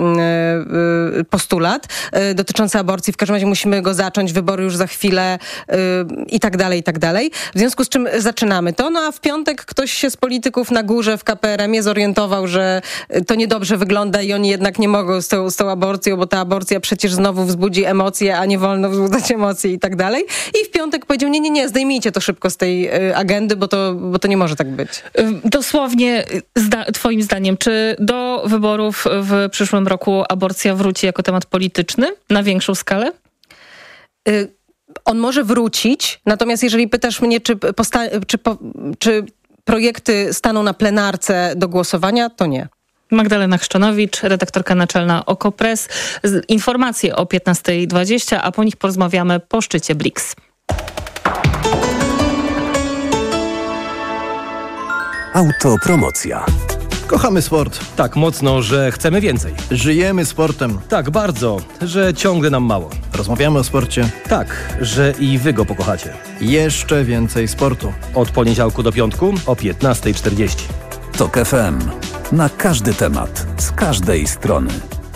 postulat y, dotyczący aborcji. W każdym razie musimy go zacząć, wybory już za chwilę y, i tak dalej, i tak dalej. W związku z czym zaczynamy to. No a w piątek ktoś się z polityków na górze w K P R M-ie zorientował, że to niedobrze wygląda i oni jednak nie mogą z tą, z tą aborcją, bo ta aborcja przecież znowu wzbudzi emocje, a nie wolno wzbudzać emocje i tak dalej. I w piątek powiedział, nie, nie, nie, zdejmijcie to szybko z tej y, agendy, bo to, bo to nie może tak być. Dosłownie, zda- twoim zdaniem, czy do wyborów w przyszłym roku aborcja wróci jako temat polityczny na większą skalę? Y- on może wrócić, natomiast jeżeli pytasz mnie, czy, posta- czy, po- czy projekty staną na plenarce do głosowania, to nie. Magdalena Chrzczanowicz, redaktorka naczelna Okopres. Informacje o piętnasta dwadzieścia, a po nich porozmawiamy po szczycie B R I C S. Autopromocja. Kochamy sport. Tak mocno, że chcemy więcej. Żyjemy sportem. Tak bardzo, że ciągle nam mało. Rozmawiamy o sporcie. Tak, że i wy go pokochacie. Jeszcze więcej sportu. Od poniedziałku do piątku o piętnasta czterdzieści. Tok F M. Na każdy temat, z każdej strony.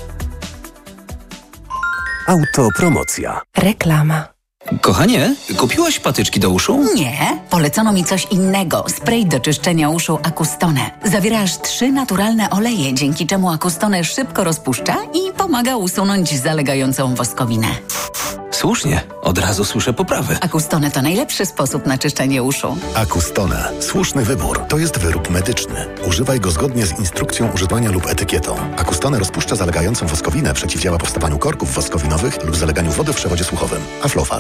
Autopromocja. Reklama. Kochanie, kupiłaś patyczki do uszu? Nie, polecono mi coś innego. Spray do czyszczenia uszu Acustone. Zawiera aż trzy naturalne oleje, dzięki czemu Acustone szybko rozpuszcza i pomaga usunąć zalegającą woskowinę. Słusznie, od razu słyszę poprawę. Acustone to najlepszy sposób na czyszczenie uszu. Acustone. Słuszny wybór. To jest wyrób medyczny. Używaj go zgodnie z instrukcją używania lub etykietą. Acustone rozpuszcza zalegającą woskowinę, przeciwdziała powstawaniu korków woskowinowych lub zaleganiu wody w przewodzie słuchowym. Aflofarm.